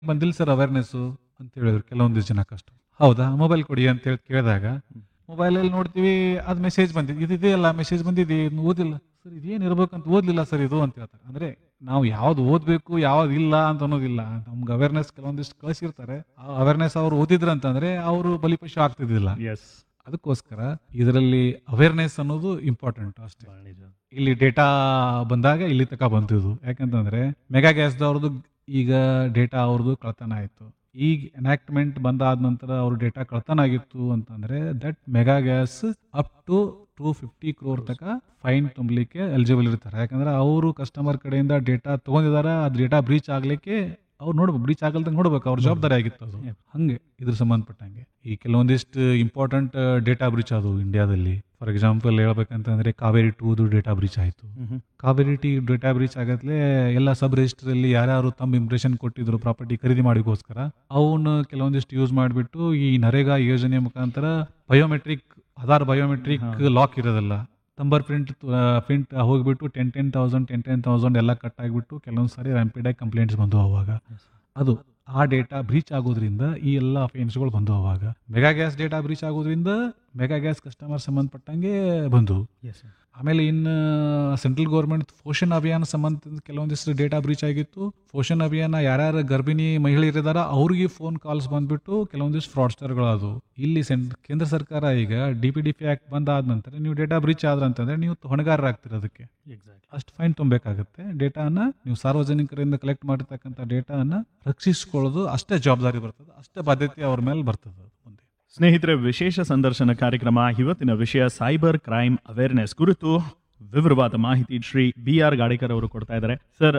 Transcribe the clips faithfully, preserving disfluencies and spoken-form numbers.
ಬಂದಿಲ್ಲ sir awareness ಅಂತ ಹೇಳಿದ್ರು ಕೆಲವೊಂದಿಷ್ಟು ಜನ ಕಷ್ಟ. ಹೌದಾ ಮೊಬೈಲ್ ಕೊಡಿ ಅಂತೇಳಿ ಕೇಳಿದಾಗ ಮೊಬೈಲಲ್ಲಿ ನೋಡ್ತೀವಿ ಅದು ಮೆಸೇಜ್ ಬಂದಿದ್ದು ಇದು ಇದೆಯಲ್ಲ ಮೆಸೇಜ್ ಬಂದಿದೆ ಇದನ್ನ ಓದಿಲ್ಲ ಸರ್ ಇದೇನು ಇರ್ಬೇಕಂತ ಓದಲಿಲ್ಲ ಸರ್ ಇದು ಅಂತ ಹೇಳ್ತಾರೆ. ಅಂದರೆ ನಾವು ಯಾವ್ದು ಓದಬೇಕು ಯಾವ್ದು ಇಲ್ಲ ಅಂತ ಅನ್ನೋದಿಲ್ಲ, ನಮ್ಗೆ ಅವೇರ್ನೆಸ್ ಕೆಲವೊಂದಿಷ್ಟು ಕಳಿಸಿರ್ತಾರೆ, ಆ ಅವೇರ್ನೆಸ್ ಅವ್ರು ಓದಿದ್ರು ಅಂತಂದ್ರೆ ಅವರು ಬಲಿಪಶು ಆಗ್ತಿದ್ದಿಲ್ಲ. ಎಸ್, ಅದಕ್ಕೋಸ್ಕರ ಇದರಲ್ಲಿ ಅವೇರ್ನೆಸ್ ಅನ್ನೋದು ಇಂಪಾರ್ಟೆಂಟ್ ಅಷ್ಟೇ. ಇಲ್ಲಿ ಡೇಟಾ ಬಂದಾಗ ಇಲ್ಲಿ ತಕ ಬಂತಿದ್ದು ಯಾಕಂತಂದ್ರೆ ಮೆಗಾ ಗ್ಯಾಸ್ದವ್ರದ್ದು ಈಗ ಡೇಟಾ ಅವ್ರದ್ದು ಕಳ್ತನ ಆಯಿತು. ಈಗ ಎನಾಕ್ಟ್ಮೆಂಟ್ ಬಂದಾದ ನಂತರ ಅವ್ರ ಡೇಟಾ ಕಳ್ತನ ಆಗಿತ್ತು ಅಂತಂದ್ರೆ that mega gas up to two fifty crore ತಕ ಫೈನ್ ತುಂಬಲಿಕ್ಕೆ ಎಲಿಜಿಬಲ್ ಇರ್ತಾರೆ. ಯಾಕಂದ್ರೆ ಅವರು ಕಸ್ಟಮರ್ ಕಡೆಯಿಂದ ಡೇಟಾ ತಗೊಂಡಿದಾರ, ಆ ಡೇಟಾ ಬ್ರೀಚ್ ಆಗ್ಲಿಕ್ಕೆ ಅವ್ರು ನೋಡ್ಬೇಕು, ಬ್ರೀಚ್ ಆಗಲ್ದಂಗೆ ನೋಡ್ಬೇಕು, ಅವ್ರ ಜವಾಬ್ದಾರಿ ಆಗಿತ್ತು ಅದು. ಹಂಗೆ ಇದ್ರ ಸಂಬಂಧಪಟ್ಟಂಗೆ ಈ ಕೆಲವೊಂದಿಷ್ಟು ಇಂಪಾರ್ಟೆಂಟ್ ಡೇಟಾ ಬ್ರೀಚ್ ಅದು ಇಂಡಿಯಾದಲ್ಲಿ. For example ಹೇಳ್ಬೇಕಂತಂದ್ರೆ Kaveri ಟೂದು data breach ಆಯಿತು. ಕಾವೇರಿ ಟಿ ಡೇಟಾ ಬ್ರೀಚ್ ಆಗತ್ಲೆ ಎಲ್ಲ ಸಬ್ ರಿಜಿಸ್ಟರ್ ಅಲ್ಲಿ ಯಾರ್ಯಾರು ತಮ್ಮ ಇಂಪ್ರೆಷನ್ ಕೊಟ್ಟಿದ್ರು ಪ್ರಾಪರ್ಟಿ ಖರೀದಿ ಮಾಡಿಗೋಸ್ಕರ ಅವನು ಕೆಲವೊಂದಿಷ್ಟು ಯೂಸ್ ಮಾಡಿಬಿಟ್ಟು ಈ ನರೇಗಾ ಯೋಜನೆ ಮುಖಾಂತರ ಬಯೋಮೆಟ್ರಿಕ್ ಆಧಾರ್ ಬಯೋಮೆಟ್ರಿಕ್ ಲಾಕ್ ಇರೋದಲ್ಲ, ನಂಬರ್ ಪ್ರಿಂಟ್ ಪ್ರಿಂಟ್ ಹೋಗಿಬಿಟ್ಟು ten ten thousand ten ten thousand ಎಲ್ಲ ಕಟ್ ಆಗಿಬಿಟ್ಟು ಕೆಲವೊಂದು ಸಾರಿ ರ್ಯಾಂಪಿಡ್ ಆಗಿ ಕಂಪ್ಲೇಂಟ್ಸ್ ಬಂದು ಅವಾಗ ಅದು ಆ ಡೇಟಾ ಬ್ರೀಚ್ ಆಗೋದ್ರಿಂದ ಈ ಎಲ್ಲ ಅಫೆನ್ಸ್ಗಳು ಬಂದು ಅವಾಗ ಮೆಗಾ ಗ್ಯಾಸ್ ಡೇಟಾ ಬ್ರೀಚ್ ಆಗೋದ್ರಿಂದ ಮೆಗಾ ಗ್ಯಾಸ್ ಕಸ್ಟಮರ್ ಸಂಬಂಧಪಟ್ಟಂಗೆ ಬಂದು. ಆಮೇಲೆ ಇನ್ನು ಸೆಂಟ್ರಲ್ ಗೌರ್ಮೆಂಟ್ ಪೋಷಣ್ ಅಭಿಯಾನ ಸಂಬಂಧ ಕೆಲವೊಂದಿಷ್ಟು ಡೇಟಾ ಬ್ರೀಚ್ ಆಗಿತ್ತು. ಪೋಷಣ್ ಅಭಿಯಾನ ಯಾರ್ಯಾರು ಗರ್ಭಿಣಿ ಮಹಿಳೆಯರಿದಾರ ಅವ್ರಿಗೆ ಫೋನ್ ಕಾಲ್ಸ್ ಬಂದ್ಬಿಟ್ಟು ಕೆಲವೊಂದಿಷ್ಟು ಫ್ರಾಡ್ಸ್ಟರ್ಗಳು ಅದು. ಇಲ್ಲಿ ಸೆಂಟ್ ಕೇಂದ್ರ ಸರ್ಕಾರ ಈಗ D P D P act ಬಂದಾದ ನಂತರ ನೀವು ಡೇಟಾ ಬ್ರೀಚ್ ಆದ್ರ ಅಂತಂದ್ರೆ ನೀವು ಹೊಣೆಗಾರರಾಗ್ತೀರ, ಅದಕ್ಕೆ ಅಷ್ಟು ಫೈನ್ ತುಂಬಬೇಕಾಗುತ್ತೆ. ಡೇಟಾನ ನೀವು ಸಾರ್ವಜನಿಕರಿಂದ ಕಲೆಕ್ಟ್ ಮಾಡಿರ್ತಕ್ಕಂಥ ಡೇಟಾನ ರಕ್ಷಿಸ್ಕೊಳ್ಳೋದು ಅಷ್ಟೇ ಜವಾಬ್ದಾರಿ ಬರ್ತದೆ, ಅಷ್ಟೇ ಬಾಧ್ಯತೆ ಅವ್ರ ಮೇಲೆ ಬರ್ತದೆ ಮುಂದೆ. ಸ್ನೇಹಿತರೆ, ವಿಶೇಷ ಸಂದರ್ಶನ ಕಾರ್ಯಕ್ರಮ ಇವತ್ತಿನ ವಿಷಯ ಸೈಬರ್ ಕ್ರೈಮ್ ಅವೇರ್ನೆಸ್ ಕುರಿತು ವಿವರವಾದ ಮಾಹಿತಿ ಶ್ರೀ ಬಿ ಆರ್ ಗಾಡೇಕರ್ ಅವರು ಕೊಡ್ತಾ ಇದ್ದಾರೆ. ಸರ್,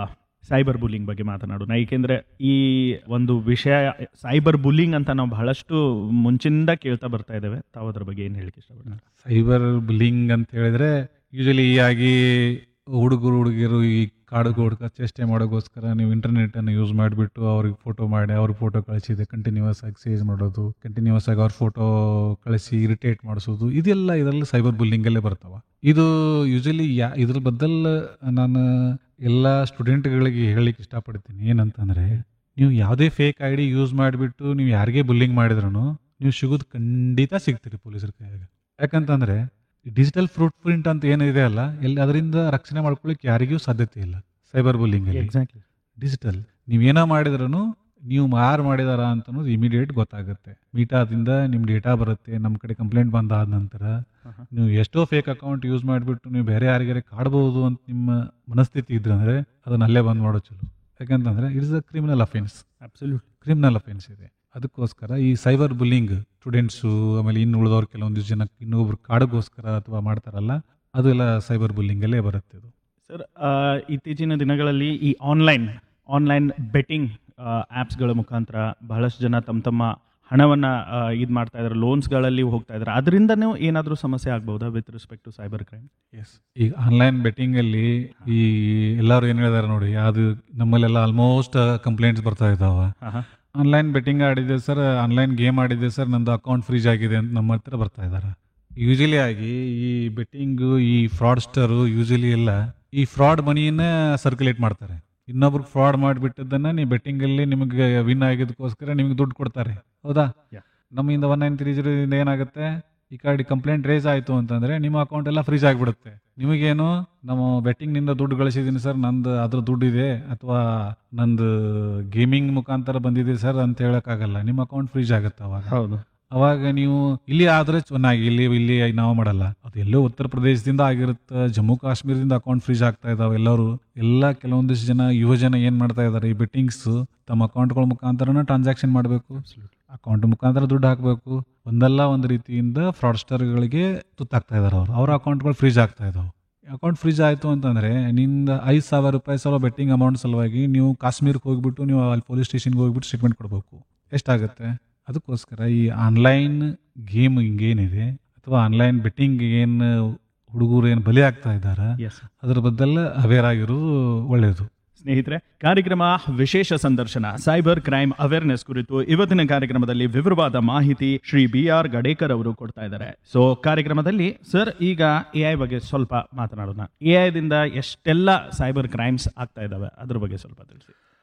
ಸೈಬರ್ ಬುಲ್ಲಿಂಗ್ ಬಗ್ಗೆ ಮಾತನಾಡೋಣ. ಏಕೆಂದರೆ ಈ ಒಂದು ವಿಷಯ ಸೈಬರ್ ಬುಲ್ಲಿಂಗ್ ಅಂತ ನಾವು ಬಹಳಷ್ಟು ಮುಂಚಿನಿಂದ ಕೇಳ್ತಾ ಬರ್ತಾ ಇದ್ದೇವೆ. ತಾವು ಅದ್ರ ಬಗ್ಗೆ ಏನು ಹೇಳಿಕ್ಕೆ ಇಷ್ಟಪಡ್ತಾರೆ? ಸೈಬರ್ ಬುಲ್ಲಿಂಗ್ ಅಂತ ಹೇಳಿದ್ರೆ ಯೂಶಲಿ ಆಗಿ ಹುಡುಗರು ಹುಡುಗಿಯರು ಈ ಕಾಡುಗ ಹುಡುಕ ಚೇಷ್ಟೆ ಮಾಡೋಕ್ಕೋಸ್ಕರ ನೀವು ಇಂಟರ್ನೆಟನ್ನು ಯೂಸ್ ಮಾಡಿಬಿಟ್ಟು ಅವ್ರಿಗೆ ಫೋಟೋ ಮಾಡಿ ಅವ್ರಿಗೆ ಫೋಟೋ ಕಳಿಸಿದೆ ಕಂಟಿನ್ಯೂಸ್ ಆಗಿ ಸೇಜ್ ಮಾಡೋದು, ಕಂಟಿನ್ಯೂಸ್ ಆಗಿ ಅವ್ರ ಫೋಟೋ ಕಳಿಸಿ ಇರಿಟೇಟ್ ಮಾಡಿಸೋದು, ಇದೆಲ್ಲ ಇದರಲ್ಲಿ ಸೈಬರ್ ಬುಲ್ಲಿಂಗಲ್ಲೇ ಬರ್ತಾವ. ಇದು ಯೂಶಲಿ ಯಾ ಇದ್ರ ಬದಲ್ ನಾನು ಎಲ್ಲ ಸ್ಟೂಡೆಂಟ್ಗಳಿಗೆ ಹೇಳಲಿಕ್ಕೆ ಇಷ್ಟಪಡ್ತೀನಿ ಏನಂತಂದರೆ, ನೀವು ಯಾವುದೇ ಫೇಕ್ ಐ ಡಿ ಯೂಸ್ ಮಾಡಿಬಿಟ್ಟು ನೀವು ಯಾರಿಗೇ ಬುಲ್ಲಿಂಗ್ ಮಾಡಿದ್ರೂ ನೀವು ಸಿಗೋದು ಖಂಡಿತ ಸಿಗ್ತೀರಿ ಪೊಲೀಸರ ಕೈಯಾಗ. ಯಾಕಂತಂದರೆ ಡಿಜಿಟಲ್ ಫ್ರೂಟ್ ಪ್ರಿಂಟ್ ಅಂತ ಏನಿದೆ ಅಲ್ಲ, ಎಲ್ಲಿ ಅದರಿಂದ ರಕ್ಷಣೆ ಮಾಡ್ಕೊಳ್ಳಿಕ್ಕೆ ಯಾರಿಗೂ ಸಾಧ್ಯತೆ ಇಲ್ಲ ಸೈಬರ್ ಬುಲ್ಲಿಂಗ್. ಎಕ್ಸಾಕ್ಟ್ಲಿ ಡಿಜಿಟಲ್ ನೀವೇನೋ ಮಾಡಿದ್ರೂ ನೀವು ಯಾರು ಮಾಡಿದಾರ ಅಂತ ಅನ್ನೋದು ಇಮಿಡಿಯೇಟ್ ಗೊತ್ತಾಗುತ್ತೆ. ಮೀಟಾದಿಂದ ನಿಮ್ಮ ಡೇಟಾ ಬರುತ್ತೆ. ನಮ್ಮ ಕಡೆ ಕಂಪ್ಲೇಂಟ್ ಬಂದಾದ ನಂತರ ನೀವು ಎಷ್ಟೋ ಫೇಕ್ ಅಕೌಂಟ್ ಯೂಸ್ ಮಾಡಿಬಿಟ್ಟು ನೀವು ಬೇರೆ ಯಾರಿಗಾರೆ ಕಾಡ್ಬೋದು ಅಂತ ನಿಮ್ಮ ಮನಸ್ಥಿತಿ ಇದ್ರೆ ಅಂದರೆ ಅದನ್ನ ಅಲ್ಲೇ ಬಂದ್ ಮಾಡೋ ಚಲೋ. ಯಾಕಂತಂದರೆ it's a criminal offence, absolute criminal offence ಇದೆ. ಅದಕ್ಕೋಸ್ಕರ ಈ ಸೈಬರ್ ಬುಲ್ಲಿಂಗ್ ಸ್ಟೂಡೆಂಟ್ಸು ಆಮೇಲೆ ಇನ್ನು ಉಳಿದವ್ರು ಕೆಲವೊಂದಿಷ್ಟು ಜನ ಇನ್ನೊಬ್ರು ಕಾಡಗೋಸ್ಕರ ಅಥವಾ ಮಾಡ್ತಾರಲ್ಲ, ಅದೆಲ್ಲ ಸೈಬರ್ ಬುಲ್ಲಿಂಗಲ್ಲೇ ಬರುತ್ತೆ ಇದು. ಸರ್, ಇತ್ತೀಚಿನ ದಿನಗಳಲ್ಲಿ ಈ ಆನ್ಲೈನ್ ಆನ್ಲೈನ್ ಬೆಟ್ಟಿಂಗ್ ಆ್ಯಪ್ಸ್ಗಳ ಮುಖಾಂತರ ಬಹಳಷ್ಟು ಜನ ತಮ್ಮ ತಮ್ಮ ಹಣವನ್ನು ಇದು ಮಾಡ್ತಾ ಇದ್ದಾರೆ, ಲೋನ್ಸ್ಗಳಲ್ಲಿ ಹೋಗ್ತಾ ಇದ್ದಾರೆ. ಅದರಿಂದನೂ ಏನಾದರೂ ಸಮಸ್ಯೆ ಆಗ್ಬೋದಾ with respect to cyber crime? S, ಈಗ ಆನ್ಲೈನ್ ಬೆಟ್ಟಿಂಗಲ್ಲಿ ಈ ಎಲ್ಲರೂ ಏನು ಹೇಳಿದಾರೆ ನೋಡಿ, ಅದು ನಮ್ಮಲ್ಲೆಲ್ಲ ಆಲ್ಮೋಸ್ಟ್ ಕಂಪ್ಲೇಂಟ್ಸ್ ಬರ್ತಾ ಇದ್ದಾವೆ. Online betting ಆಡಿದೆ sir, online game ಆಡಿದೆ sir, ನಂದು ಅಕೌಂಟ್ ಫ್ರೀಜ್ ಆಗಿದೆ ಅಂತ ನಮ್ಮ ಹತ್ರ ಬರ್ತಾ ಇದ್ದಾರೆ. ಯೂಶಲಿ ಆಗಿ ಈ ಬೆಟ್ಟಿಂಗು ಈ ಫ್ರಾಡ್ಸ್ಟರು ಯೂಶಲಿ ಎಲ್ಲ ಈ ಫ್ರಾಡ್ ಮನಿಯನ್ನ ಸರ್ಕ್ಯುಲೇಟ್ ಮಾಡ್ತಾರೆ. ಇನ್ನೊಬ್ರಿಗೆ ಫ್ರಾಡ್ ಮಾಡಿಬಿಟ್ಟದನ್ನ ನೀವು ಬೆಟ್ಟಿಂಗಲ್ಲಿ ನಿಮಗೆ ವಿನ್ ಆಗಿದ್ದಕ್ಕೋಸ್ಕರ ನಿಮಗೆ ದುಡ್ಡು ಕೊಡ್ತಾರೆ, ಹೌದಾ? ನಮ್ಮಿಂದ ಒನ್ ನೈನ್ ತ್ರೀ ಜೀರೋ ಇಂದ ಏನಾಗುತ್ತೆ, ಈ ಕಡೆ ಕಂಪ್ಲೇಂಟ್ ರೇಸ್ ಆಯಿತು ಅಂತಂದರೆ ನಿಮ್ಮ ಅಕೌಂಟ್ ಎಲ್ಲ ಫ್ರೀಜ್ ಆಗಿಬಿಡುತ್ತೆ. ನಿಮಗೇನು ನಮ್ಮ ಬೆಟ್ಟಿಂಗ್ನಿಂದ ದುಡ್ಡು ಗಳಿಸಿದ್ದೀನಿ ಸರ್, ನಂದು ಅದ್ರ ದುಡ್ಡಿದೆ ಅಥವಾ ನಂದು ಗೇಮಿಂಗ್ ಮುಖಾಂತರ ಬಂದಿದೆ ಸರ್ ಅಂತ ಹೇಳೋಕ್ಕಾಗಲ್ಲ, ನಿಮ್ಮ ಅಕೌಂಟ್ ಫ್ರೀಜ್ ಆಗುತ್ತೆ ಅವಾಗ. ಹೌದು. ಅವಾಗ ನೀವು ಇಲ್ಲಿ ಆದರೆ ಚೆನ್ನಾಗಿ, ಇಲ್ಲಿ ಇಲ್ಲಿ ನಾವು ಮಾಡಲ್ಲ. ಅದು ಎಲ್ಲೋ ಉತ್ತರ ಪ್ರದೇಶದಿಂದ ಆಗಿರುತ್ತೆ, ಜಮ್ಮು ಕಾಶ್ಮೀರದಿಂದ ಅಕೌಂಟ್ ಫ್ರೀಜ್ ಆಗ್ತಾ ಇದಾವೆ ಎಲ್ಲರೂ. ಎಲ್ಲ ಕೆಲವೊಂದಿಷ್ಟು ಜನ ಯುವ ಜನ ಏನು ಮಾಡ್ತಾ ಇದ್ದಾರೆ, ಈ ಬೆಟ್ಟಿಂಗ್ಸ್ ತಮ್ಮ ಅಕೌಂಟ್ಗಳ ಮುಖಾಂತರನ ಟ್ರಾನ್ಸಾಕ್ಷನ್ ಮಾಡಬೇಕು, ಅಕೌಂಟ್ ಮುಖಾಂತರ ದುಡ್ಡು ಹಾಕಬೇಕು. ಒಂದಲ್ಲ ಒಂದು ರೀತಿಯಿಂದ ಫ್ರಾಡ್ಸ್ಟರ್ಗಳಿಗೆ ತುತ್ತಾಗ್ತಾ ಇದ್ದಾರೆ ಅವರು. ಅವ್ರ ಅಕೌಂಟ್ಗಳು ಫ್ರೀಜ್ ಆಗ್ತಾ ಇದಾವೆ. ಅಕೌಂಟ್ ಫ್ರೀಜ್ ಆಯಿತು ಅಂತಂದರೆ ನಿಂದ ಐದು ಸಾವಿರ ರೂಪಾಯಿ ಸಲ ಬೆಟ್ಟಿಂಗ್ ಅಮೌಂಟ್ ಸಲುವಾಗಿ ನೀವು ಕಾಶ್ಮೀರಕ್ಕೆ ಹೋಗ್ಬಿಟ್ಟು ನೀವು ಅಲ್ಲಿ ಪೊಲೀಸ್ ಸ್ಟೇಷನ್ಗೆ ಹೋಗ್ಬಿಟ್ಟು ಸ್ಟೇಟ್ಮೆಂಟ್ ಕೊಡಬೇಕು. ಎಷ್ಟಾಗುತ್ತೆ? ಅದಕ್ಕೋಸ್ಕರ ಈ ಆನ್ಲೈನ್ ಗೇಮ್ ಹಿಂಗೇನಿದೆ ಅಥವಾ ಆನ್ಲೈನ್ ಬೆಟ್ಟಿಂಗ್ ಏನು ಹುಡುಗರು ಏನು ಬಲಿ ಆಗ್ತಾ ಇದ್ದಾರೆ, ಅದ್ರ ಬದಲು ಅವೇರ್ ಆಗಿರೋದು ಒಳ್ಳೆಯದು. ಸ್ನೇಹಿತರೆ, ಕಾರ್ಯಕ್ರಮ ವಿಶೇಷ ಸಂದರ್ಶನ ಸೈಬರ್ ಕ್ರೈಮ್ ಅವೇರ್ನೆಸ್ ಕುರಿತು ಇವತ್ತಿನ ಕಾರ್ಯಕ್ರಮದಲ್ಲಿ ವಿವರವಾದ ಮಾಹಿತಿ ಶ್ರೀ ಬಿ ಆರ್ ಗಡೇಕರ್ ಅವರು ಕೊಡ್ತಾ ಇದ್ದಾರೆ. ಸೊ ಕಾರ್ಯಕ್ರಮದಲ್ಲಿ ಸರ್, ಈಗ ಎ ಐ ಬಗ್ಗೆ ಸ್ವಲ್ಪ ಮಾತನಾಡೋಣ. ಎ ಐದಿಂದ ಎಷ್ಟೆಲ್ಲ ಸೈಬರ್ ಕ್ರೈಮ್ಸ್ ಆಗ್ತಾ ಇದ್ದಾವೆ ಅದ್ರ ಬಗ್ಗೆ ಸ್ವಲ್ಪ ತಿಳಿಸಿ.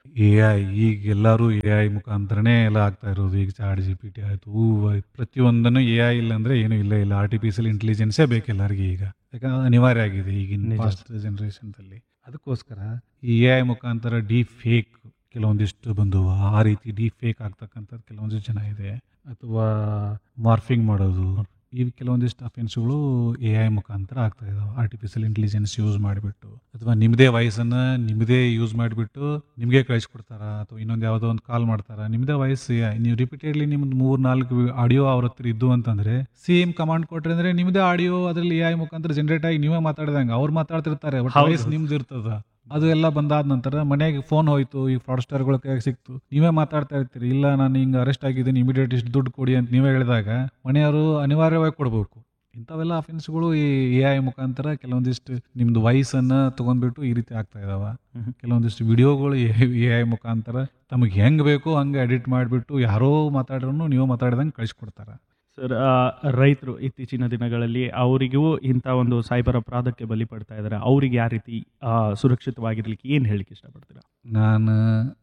ಎ ಐ ಈಗ ಎಲ್ಲರೂ ಎ ಐ ಮುಖಾಂತರನೇ ಎಲ್ಲ ಆಗ್ತಾ ಇರೋದು. ಈಗ ಚಾಟ್ ಜಿ ಪಿ ಟಿ ಆಯಿತು, ಪ್ರತಿಯೊಂದನ್ನು ಎ ಐ ಇಲ್ಲ ಅಂದರೆ ಏನೂ ಇಲ್ಲ ಇಲ್ಲ. ಆರ್ಟಿಫಿಷಿಯಲ್ ಇಂಟೆಲಿಜೆನ್ಸೇ ಬೇಕು ಎಲ್ಲರಿಗೆ ಈಗ, ಯಾಕಂದ್ರೆ ಅನಿವಾರ್ಯ ಆಗಿದೆ ಈಗಿನ ನಿಜ. ಫಾಸ್ಟ್ ಜನ್ರೇಷನ್ದಲ್ಲಿ. ಅದಕ್ಕೋಸ್ಕರ ಈ ಎ ಐ ಮುಖಾಂತರ ಡೀಪ್ ಫೇಕ್ ಕೆಲವೊಂದಿಷ್ಟು ಬಂದವು. ಆ ರೀತಿ ಡೀಪ್ ಫೇಕ್ ಆಗ್ತಕ್ಕಂಥದ್ದು ಕೆಲವೊಂದಿಷ್ಟು ಜನ ಇದೆ. ಅಥವಾ ಮಾರ್ಫಿಂಗ್ ಮಾಡೋದು, ಈ ಕೆಲವೊಂದಿಷ್ಟು ಅಫೆನ್ಸ್ಗಳು ಎ ಐ ಮುಖಾಂತರ ಆಗ್ತಾ ಇದಾವೆ. ಆರ್ಟಿಫಿಷಿಯಲ್ ಇಂಟೆಲಿಜೆನ್ಸ್ ಯೂಸ್ ಮಾಡಿಬಿಟ್ಟು, ಅಥವಾ ನಿಮ್ಮದೇ ವಾಯ್ಸನ್ನು ನಿಮ್ಮದೇ ಯೂಸ್ ಮಾಡಿಬಿಟ್ಟು ನಿಮಗೆ ಕಳಿಸ್ಕೊಡ್ತಾರ, ಅಥವಾ ಇನ್ನೊಂದು ಯಾವುದೋ ಒಂದು ಕಾಲ್ ಮಾಡ್ತಾರ, ನಿಮ್ಮದೇ ವಾಯ್ಸ್ ನೀವು ರಿಪೀಟೆಡ್ಲಿ ನಿಮ್ದು ಮೂರು ನಾಲ್ಕು ಆಡಿಯೋ ಅವ್ರ ಹತ್ರ ಇದ್ದು ಅಂತಂದರೆ ಸೇಮ್ ಕಮಾಂಡ್ ಕೊಟ್ರೆ ಅಂದರೆ ನಿಮ್ಮದೇ ಆಡಿಯೋ ಅದರಲ್ಲಿ ಎ ಐ ಮುಖಾಂತರ ಜನರೇಟ್ ಆಗಿ ನೀವೇ ಮಾತಾಡಿದಂಗೆ ಅವ್ರು ಮಾತಾಡ್ತಿರ್ತಾರೆ, ಬಟ್ ಹೌದು. ವಾಯ್ಸ್ ನಿಮ್ದು ಇರ್ತದ. ಅದು ಎಲ್ಲ ಬಂದಾದ ನಂತರ ಮನೆಗೆ ಫೋನ್ ಹೋಯ್ತು, ಈ ಫ್ರಾಡ್ಸ್ಟರ್ಗಳ ಕೈಯಾಗ ಸಿಕ್ತು, ನೀವೇ ಮಾತಾಡ್ತಾ ಇರ್ತೀರಿ, ಇಲ್ಲ ನಾನು ಹಿಂಗೆ ಅರೆಸ್ಟ್ ಆಗಿದ್ದೀನಿ ಇಮಿಡಿಯೇಟ್ ಇಷ್ಟು ದುಡ್ಡು ಕೊಡಿ ಅಂತ ನೀವೇ ಹೇಳಿದಾಗ ಮನೆಯವರು ಅನಿವಾರ್ಯವಾಗಿ ಕೊಡಬೇಕು. ಇಂಥವೆಲ್ಲ ಅಫೆನ್ಸ್ಗಳು ಈ ಎ ಐ ಮುಖಾಂತರ ಕೆಲವೊಂದಿಷ್ಟು ನಿಮ್ದು ವಾಯ್ಸನ್ನು ತೊಗೊಂಡ್ಬಿಟ್ಟು ಈ ರೀತಿ ಆಗ್ತಾ ಇದಾವೆ. ಕೆಲವೊಂದಿಷ್ಟು ವಿಡಿಯೋಗಳು ಎ ಐ ಮುಖಾಂತರ ತಮಗೆ ಹೆಂಗೆ ಬೇಕೋ ಹಂಗೆ ಎಡಿಟ್ ಮಾಡಿಬಿಟ್ಟು ಯಾರೋ ಮಾತಾಡ್ರೂ ನೀವು ಮಾತಾಡಿದಂಗೆ ಕಳಿಸ್ಕೊಡ್ತಾರೆ. ಸರ್, ರೈತರು ಇತ್ತೀಚಿನ ದಿನಗಳಲ್ಲಿ ಅವರಿಗೂ ಇಂಥ ಒಂದು ಸೈಬರ್ ಅಪರಾಧಕ್ಕೆ ಬಲಿ ಪಡ್ತಾ ಇದ್ದಾರೆ. ಅವ್ರಿಗೆ ಯಾವ ರೀತಿ ಆ, ಸುರಕ್ಷಿತವಾಗಿರ್ಲಿಕ್ಕೆ ಏನು ಹೇಳಿಕ್ಕೆ ಇಷ್ಟಪಡ್ತೀರಾ? ನಾನು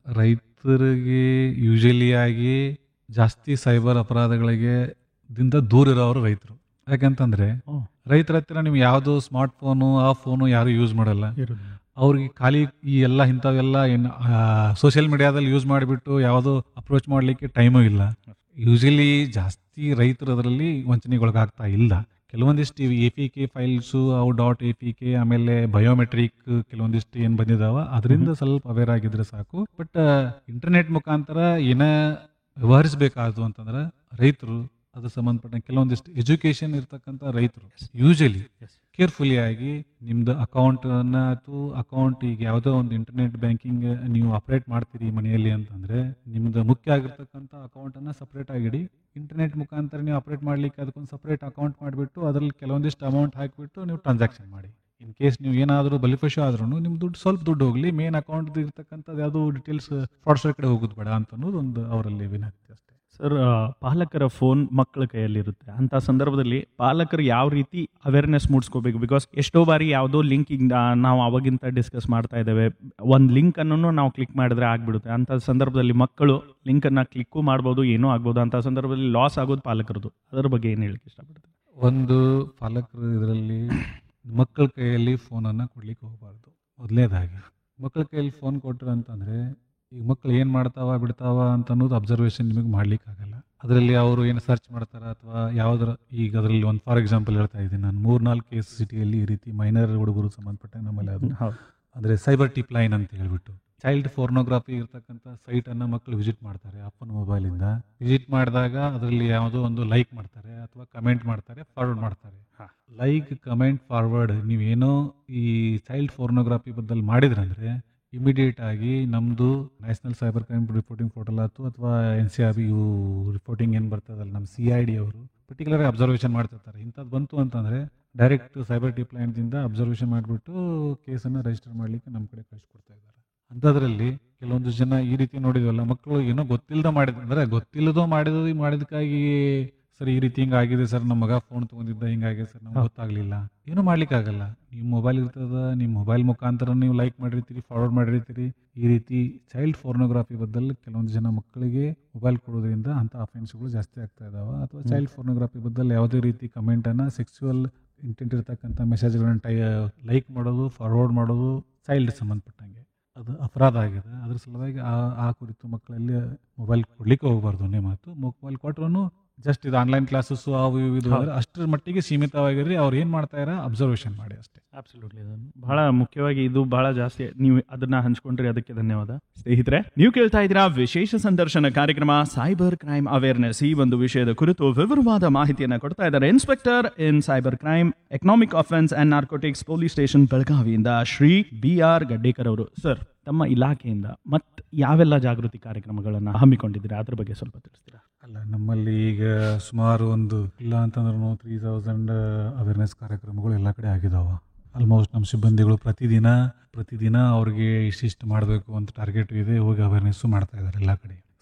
ರೈತರಿಗೆ ಯೂಶಲಿ ಆಗಿ ಜಾಸ್ತಿ ಸೈಬರ್ ಅಪರಾಧಗಳಿಗೆ ದಿಂದ ದೂರ ಇರೋರು ರೈತರು. ಯಾಕಂತಂದರೆ ಓ. ರೈತರ ಹತ್ರ ನೀವು ಯಾವುದು ಸ್ಮಾರ್ಟ್ ಫೋನು ಆ ಫೋನು ಯಾರು ಯೂಸ್ ಮಾಡಲ್ಲ. ಅವ್ರಿಗೆ ಖಾಲಿ ಈ ಎಲ್ಲ ಇಂಥವೆಲ್ಲ ಏನು ಸೋಷಿಯಲ್ ಮೀಡಿಯಾದಲ್ಲಿ ಯೂಸ್ ಮಾಡಿಬಿಟ್ಟು ಯಾವುದೋ ಅಪ್ರೋಚ್ ಮಾಡಲಿಕ್ಕೆ ಟೈಮೂ ಇಲ್ಲ. ಯೂಶಲಿ ಜಾಸ್ತಿ ರೈತರು ಅದರಲ್ಲಿ ವಂಚನೆಗೊಳಗಾಗ್ತಾ ಇಲ್ಲ. ಕೆಲವೊಂದಿಷ್ಟು ಎ ಪಿ ಕೆ ಫೈಲ್ಸು ಅವು ಡಾಟ್ ಎ ಪಿ ಕೆ ಆಮೇಲೆ ಬಯೋಮೆಟ್ರಿಕ್ ಕೆಲವೊಂದಿಷ್ಟು ಏನು ಬಂದಿದಾವ ಅದರಿಂದ ಸ್ವಲ್ಪ ಅವೇರ್ ಆಗಿದ್ರೆ ಸಾಕು. ಬಟ್ ಇಂಟರ್ನೆಟ್ ಮುಖಾಂತರ ಏನ ವ್ಯವಹರಿಸಬೇಕಾದ್ರು ಅಂತಂದ್ರೆ ರೈತರು ಅದು ಸಂಬಂಧಪಟ್ಟ ಕೆಲವೊಂದಿಷ್ಟು ಎಜುಕೇಶನ್ ಇರ್ತಕ್ಕಂಥ ರೈತರು ಯೂಶಲಿ ಕೇರ್ಫುಲಿ ಆಗಿ ನಿಮ್ದು ಅಕೌಂಟನ್ನ ಅಥವಾ ಅಕೌಂಟ್ ಈಗ ಯಾವುದೋ ಒಂದು ಇಂಟರ್ನೆಟ್ ಬ್ಯಾಂಕಿಂಗ್ ನೀವು ಆಪ್ರೇಟ್ ಮಾಡ್ತೀರಿ ಮನೆಯಲ್ಲಿ ಅಂತಂದರೆ ನಿಮ್ದು ಮುಖ್ಯ ಆಗಿರ್ತಕ್ಕಂಥ ಅಕೌಂಟನ್ನು ಸಪ್ರೇಟ್ ಆಗಿಡಿ. ಇಂಟರ್ನೆಟ್ ಮುಖಾಂತರ ನೀವು ಆಪ್ರೇಟ್ ಮಾಡಲಿಕ್ಕೆ ಅದಕ್ಕೊಂದು ಸಪ್ರೇಟ್ ಅಕೌಂಟ್ ಮಾಡಿಬಿಟ್ಟು ಅದರಲ್ಲಿ ಕೆಲವೊಂದಿಷ್ಟು ಅಮೌಂಟ್ ಹಾಕಿಬಿಟ್ಟು ನೀವು ಟ್ರಾನ್ಸಾಕ್ಷನ್ ಮಾಡಿ. ಇನ್ ಕೇಸ್ ನೀವು ಏನಾದರೂ ಬಲಿಪಶು ಆದ್ರೂ ನಿಮ್ಮ ದುಡ್ಡು ಸ್ವಲ್ಪ ದುಡ್ಡು ಹೋಗಲಿ, ಮೇನ್ ಅಕೌಂಟ್ ಇರ್ತಕ್ಕಂಥದ್ದು ಯಾವುದು ಡೀಟೇಲ್ಸ್ ಫ್ರಾಡ್ಸ್ಟರ್ ಕಡೆ ಹೋಗೋದು ಬೇಡ ಅಂತ ಅನ್ನೋದು ಒಂದು ಅವರಲ್ಲಿ ವಿನಂತಿ ಅಷ್ಟೇ. ಸರ್, ಆ, ಪಾಲಕರ ಫೋನ್ ಮಕ್ಕಳ ಕೈಯಲ್ಲಿರುತ್ತೆ. ಅಂಥ ಸಂದರ್ಭದಲ್ಲಿ ಪಾಲಕರು ಯಾವ ರೀತಿ ಅವೇರ್ನೆಸ್ ಮೂಡಿಸ್ಕೋಬೇಕು? ಬಿಕಾಸ್ ಎಷ್ಟೋ ಬಾರಿ ಯಾವುದೋ ಲಿಂಕ್ ಈಗ ನಾವು ಅವಾಗಿಂತ ಡಿಸ್ಕಸ್ ಮಾಡ್ತಾ ಇದ್ದೇವೆ, ಒಂದು ಲಿಂಕನ್ನು ನಾವು ಕ್ಲಿಕ್ ಮಾಡಿದ್ರೆ ಆಗಿಬಿಡುತ್ತೆ. ಅಂಥ ಸಂದರ್ಭದಲ್ಲಿ ಮಕ್ಕಳು ಲಿಂಕನ್ನು ಕ್ಲಿಕ್ಕು ಮಾಡ್ಬೋದು, ಏನೋ ಆಗ್ಬೋದು. ಅಂಥ ಸಂದರ್ಭದಲ್ಲಿ ಲಾಸ್ ಆಗೋದು ಪಾಲಕರದು. ಅದರ ಬಗ್ಗೆ ಏನು ಹೇಳಕ್ಕೆ ಇಷ್ಟಪಡ್ತೀನಿ? ಒಂದು ಪಾಲಕರು ಇದರಲ್ಲಿ ಮಕ್ಕಳ ಕೈಯಲ್ಲಿ ಫೋನನ್ನು ಕೊಡ್ಲಿಕ್ಕೆ ಹೋಗಬಾರ್ದು. ಮೊದಲನೇದಾಗಿ ಮಕ್ಕಳ ಕೈಯಲ್ಲಿ ಫೋನ್ ಕೊಟ್ಟರು ಅಂತಂದರೆ ಈಗ ಮಕ್ಕಳು ಏನು ಮಾಡ್ತಾವ ಬಿಡ್ತಾವ ಅಂತ ಅನ್ನೋದು ಅಬ್ಸರ್ವೇಷನ್ ನಿಮಗೆ ಮಾಡ್ಲಿಕ್ಕಾಗಲ್ಲ. ಅದರಲ್ಲಿ ಅವರು ಏನು ಸರ್ಚ್ ಮಾಡ್ತಾರೆ ಅಥವಾ ಯಾವುದರ ಈಗ ಅದರಲ್ಲಿ ಒಂದು ಫಾರ್ ಎಕ್ಸಾಂಪಲ್ ಹೇಳ್ತಾ ಇದ್ದೀನಿ ನಾನು, ಮೂರು ನಾಲ್ಕು ಕೇಸ್ ಸಿಟಿಯಲ್ಲಿ ಈ ರೀತಿ ಮೈನರ್ ಹುಡುಗರು ಸಂಬಂಧಪಟ್ಟ ನಮ್ಮಲ್ಲಿ ಅದು ಹೌದು. ಅಂದರೆ ಸೈಬರ್ ಟಿಪ್ ಲೈನ್ ಅಂತ ಹೇಳ್ಬಿಟ್ಟು ಚೈಲ್ಡ್ ಫೋರ್ನೋಗ್ರಫಿ ಇರ್ತಕ್ಕಂಥ ಸೈಟನ್ನು ಮಕ್ಕಳು ವಿಸಿಟ್ ಮಾಡ್ತಾರೆ ಅಪ್ಪನ ಮೊಬೈಲಿಂದ. ವಿಸಿಟ್ ಮಾಡಿದಾಗ ಅದರಲ್ಲಿ ಯಾವುದೋ ಒಂದು ಲೈಕ್ ಮಾಡ್ತಾರೆ ಅಥವಾ ಕಮೆಂಟ್ ಮಾಡ್ತಾರೆ, ಫಾರ್ವರ್ಡ್ ಮಾಡ್ತಾರೆ. ಲೈಕ್ ಕಮೆಂಟ್ ಫಾರ್ವರ್ಡ್ ನೀವೇನೋ ಈ ಚೈಲ್ಡ್ ಫೋರ್ನೋಗ್ರಫಿ ಬದ್ದಲ್ಲಿ ಮಾಡಿದ್ರಂದರೆ ಇಮಿಡಿಯೇಟ್ ಆಗಿ ನಮ್ಮದು national cyber crime reporting portal ಆಯ್ತು ಅಥವಾ ಎನ್ ಸಿ ಆರ್ ಬಿ ಇವು ರಿಪೋರ್ಟಿಂಗ್ ಏನು ಬರ್ತದಲ್ಲ ನಮ್ಮ ಸಿ ಐ ಡಿ ಅವರು ಪರ್ಟಿಕ್ಯುಲರ್ ಅಬ್ಸರ್ವೇಷನ್ ಮಾಡ್ತಿರ್ತಾರೆ. ಇಂಥದ್ದು ಬಂತು ಅಂತಂದರೆ ಡೈರೆಕ್ಟ್ ಸೈಬರ್ ಟಿಪ್ ಲೈನ್ದಿಂದ ಅಬ್ಸರ್ವೇಷನ್ ಮಾಡಿಬಿಟ್ಟು ಕೇಸನ್ನು ರಿಜಿಸ್ಟರ್ ಮಾಡಲಿಕ್ಕೆ ನಮ್ಮ ಕಡೆ ಕಳಿಸ್ಕೊಡ್ತಾ ಇದ್ದಾರೆ. ಅಂಥದ್ರಲ್ಲಿ ಕೆಲವೊಂದು ಜನ ಈ ರೀತಿ ನೋಡಿದ್ವಲ್ಲ, ಮಕ್ಕಳು ಏನೋ ಗೊತ್ತಿಲ್ಲದ ಮಾಡಿದ ಅಂದರೆ ಗೊತ್ತಿಲ್ಲದೋ ಮಾಡಿದ ಮಾಡಿದಕ್ಕಾಗಿ ಸರ್ ಈ ರೀತಿ ಹಿಂಗೆ ಆಗಿದೆ ಸರ್, ನಮ್ಮ ಮಗ ಫೋನ್ ತೊಗೊಂಡಿದ್ದ ಹಿಂಗಾಗಿದೆ ಸರ್, ನಮ್ಗೆ ಗೊತ್ತಾಗಲಿಲ್ಲ. ಏನೂ ಮಾಡ್ಲಿಕ್ಕಾಗಲ್ಲ. ನಿಮ್ಮ ಮೊಬೈಲ್ ಇರ್ತದ, ನಿಮ್ಮ ಮೊಬೈಲ್ ಮುಖಾಂತರ ನೀವು ಲೈಕ್ ಮಾಡಿರ್ತೀರಿ, ಫಾರ್ವರ್ಡ್ ಮಾಡಿರ್ತೀರಿ. ಈ ರೀತಿ ಚೈಲ್ಡ್ ಫೋರ್ನೋಗ್ರಫಿ ಬದ್ದಲ್ಲಿ ಕೆಲವೊಂದು ಜನ ಮಕ್ಕಳಿಗೆ ಮೊಬೈಲ್ ಕೊಡೋದ್ರಿಂದ ಅಂಥ ಅಫೆನ್ಸ್ಗಳು ಜಾಸ್ತಿ ಆಗ್ತಾ ಇದಾವೆ. ಅಥವಾ ಚೈಲ್ಡ್ ಫೋರ್ನೋಗ್ರಫಿ ಬದ್ದಲ್ಲಿ ಯಾವುದೇ ರೀತಿ ಕಮೆಂಟನ್ನು ಸೆಕ್ಸುವಲ್ ಇಂಟೆಂಟ್ ಇರ್ತಕ್ಕಂಥ ಮೆಸೇಜ್ಗಳನ್ನ ಟೈ ಲೈಕ್ ಮಾಡೋದು, ಫಾರ್ವರ್ಡ್ ಮಾಡೋದು ಚೈಲ್ಡ್ ಸಂಬಂಧಪಟ್ಟಂಗೆ ಅದು ಅಪರಾಧ ಆಗಿದೆ. ಅದ್ರ ಸಲುವಾಗಿ ಆ ಆ ಕುರಿತು ಮಕ್ಕಳಲ್ಲಿ ಮೊಬೈಲ್ ಕೊಡ್ಲಿಕ್ಕೆ ಹೋಗಬಾರ್ದು. ಒಂದೇ ಮಾತು, ಮೊಬೈಲ್ ಕೊಟ್ಟರು ಜಸ್ಟ್ ಇದು ಆನ್ಲೈನ್ ಕ್ಲಾಸಸ್ಸು ಅವು ಇವು ಇದು ಅಂದರೆ ಅಷ್ಟರ ಮಟ್ಟಿಗೆ ಸೀಮಿತವಾಗಿರ್ರಿ. ಅವ್ರು ಏನು ಮಾಡ್ತಾಯಿರ ಅಬ್ಸರ್ವೇಷನ್ ಮಾಡಿ ಅಷ್ಟೇ. ಅಬ್ಸಲ್ಯೂಟ್ಲಿ. ಬಹಳ ಮುಖ್ಯವಾಗಿ ಇದು ಬಹಳ ಜಾಸ್ತಿ ನೀವು ಅದನ್ನ ಹಂಚ್ಕೊಂಡ್ರಿ, ಅದಕ್ಕೆ ಧನ್ಯವಾದ. ಸ್ನೇಹಿತರೆ, ನೀವು ಕೇಳ್ತಾ ಇದ್ದೀರಾ ವಿಶೇಷ ಸಂದರ್ಶನ ಕಾರ್ಯಕ್ರಮ ಸೈಬರ್ ಕ್ರೈಮ್ ಅವೇರ್ನೆಸ್. ಈ ಒಂದು ವಿಷಯದ ಕುರಿತು ವಿವರವಾದ ಮಾಹಿತಿಯನ್ನು ಕೊಡ್ತಾ ಇದ್ದಾರೆ inspector in cyber crime economic offence and narcotics police station ಬೆಳಗಾವಿಯಿಂದ Shri B R Gaddekar ಅವರು. ಸರ್, ತಮ್ಮ ಇಲಾಖೆಯಿಂದ ಮತ್ತೆ ಯಾವೆಲ್ಲ ಜಾಗೃತಿ ಕಾರ್ಯಕ್ರಮಗಳನ್ನು ಹಮ್ಮಿಕೊಂಡಿದ್ದೀರಾ ಅದ್ರ ಬಗ್ಗೆ ಸ್ವಲ್ಪ ತಿಳಿಸ್ತೀರಾ? ಅಲ್ಲ, ನಮ್ಮಲ್ಲಿ ಈಗ ಸುಮಾರು ಒಂದು ಇಲ್ಲ ಅಂತಂದ್ರೂ ತ್ರೀ ತೌಸಂಡ್ ಅವೇರ್ನೆಸ್ ಕಾರ್ಯಕ್ರಮಗಳು ಎಲ್ಲ ಕಡೆ ಆಗಿದಾವೆ. ಆಲ್ಮೋಸ್ಟ್ ನಮ್ಮ ಸಿಬ್ಬಂದಿಗಳು ಪ್ರತಿದಿನ ಪ್ರತಿದಿನ ಅವ್ರಿಗೆ ಇಷ್ಟಿಷ್ಟು ಮಾಡಬೇಕು ಅಂತ ಟಾರ್ಗೆಟ್ ಇದೆ, ಹೋಗಿ ಅವೇರ್ನೆಸ್ಸು ಮಾಡ್ತಾ ಇದ್ದಾರೆ ಎಲ್ಲ ಕಡೆ.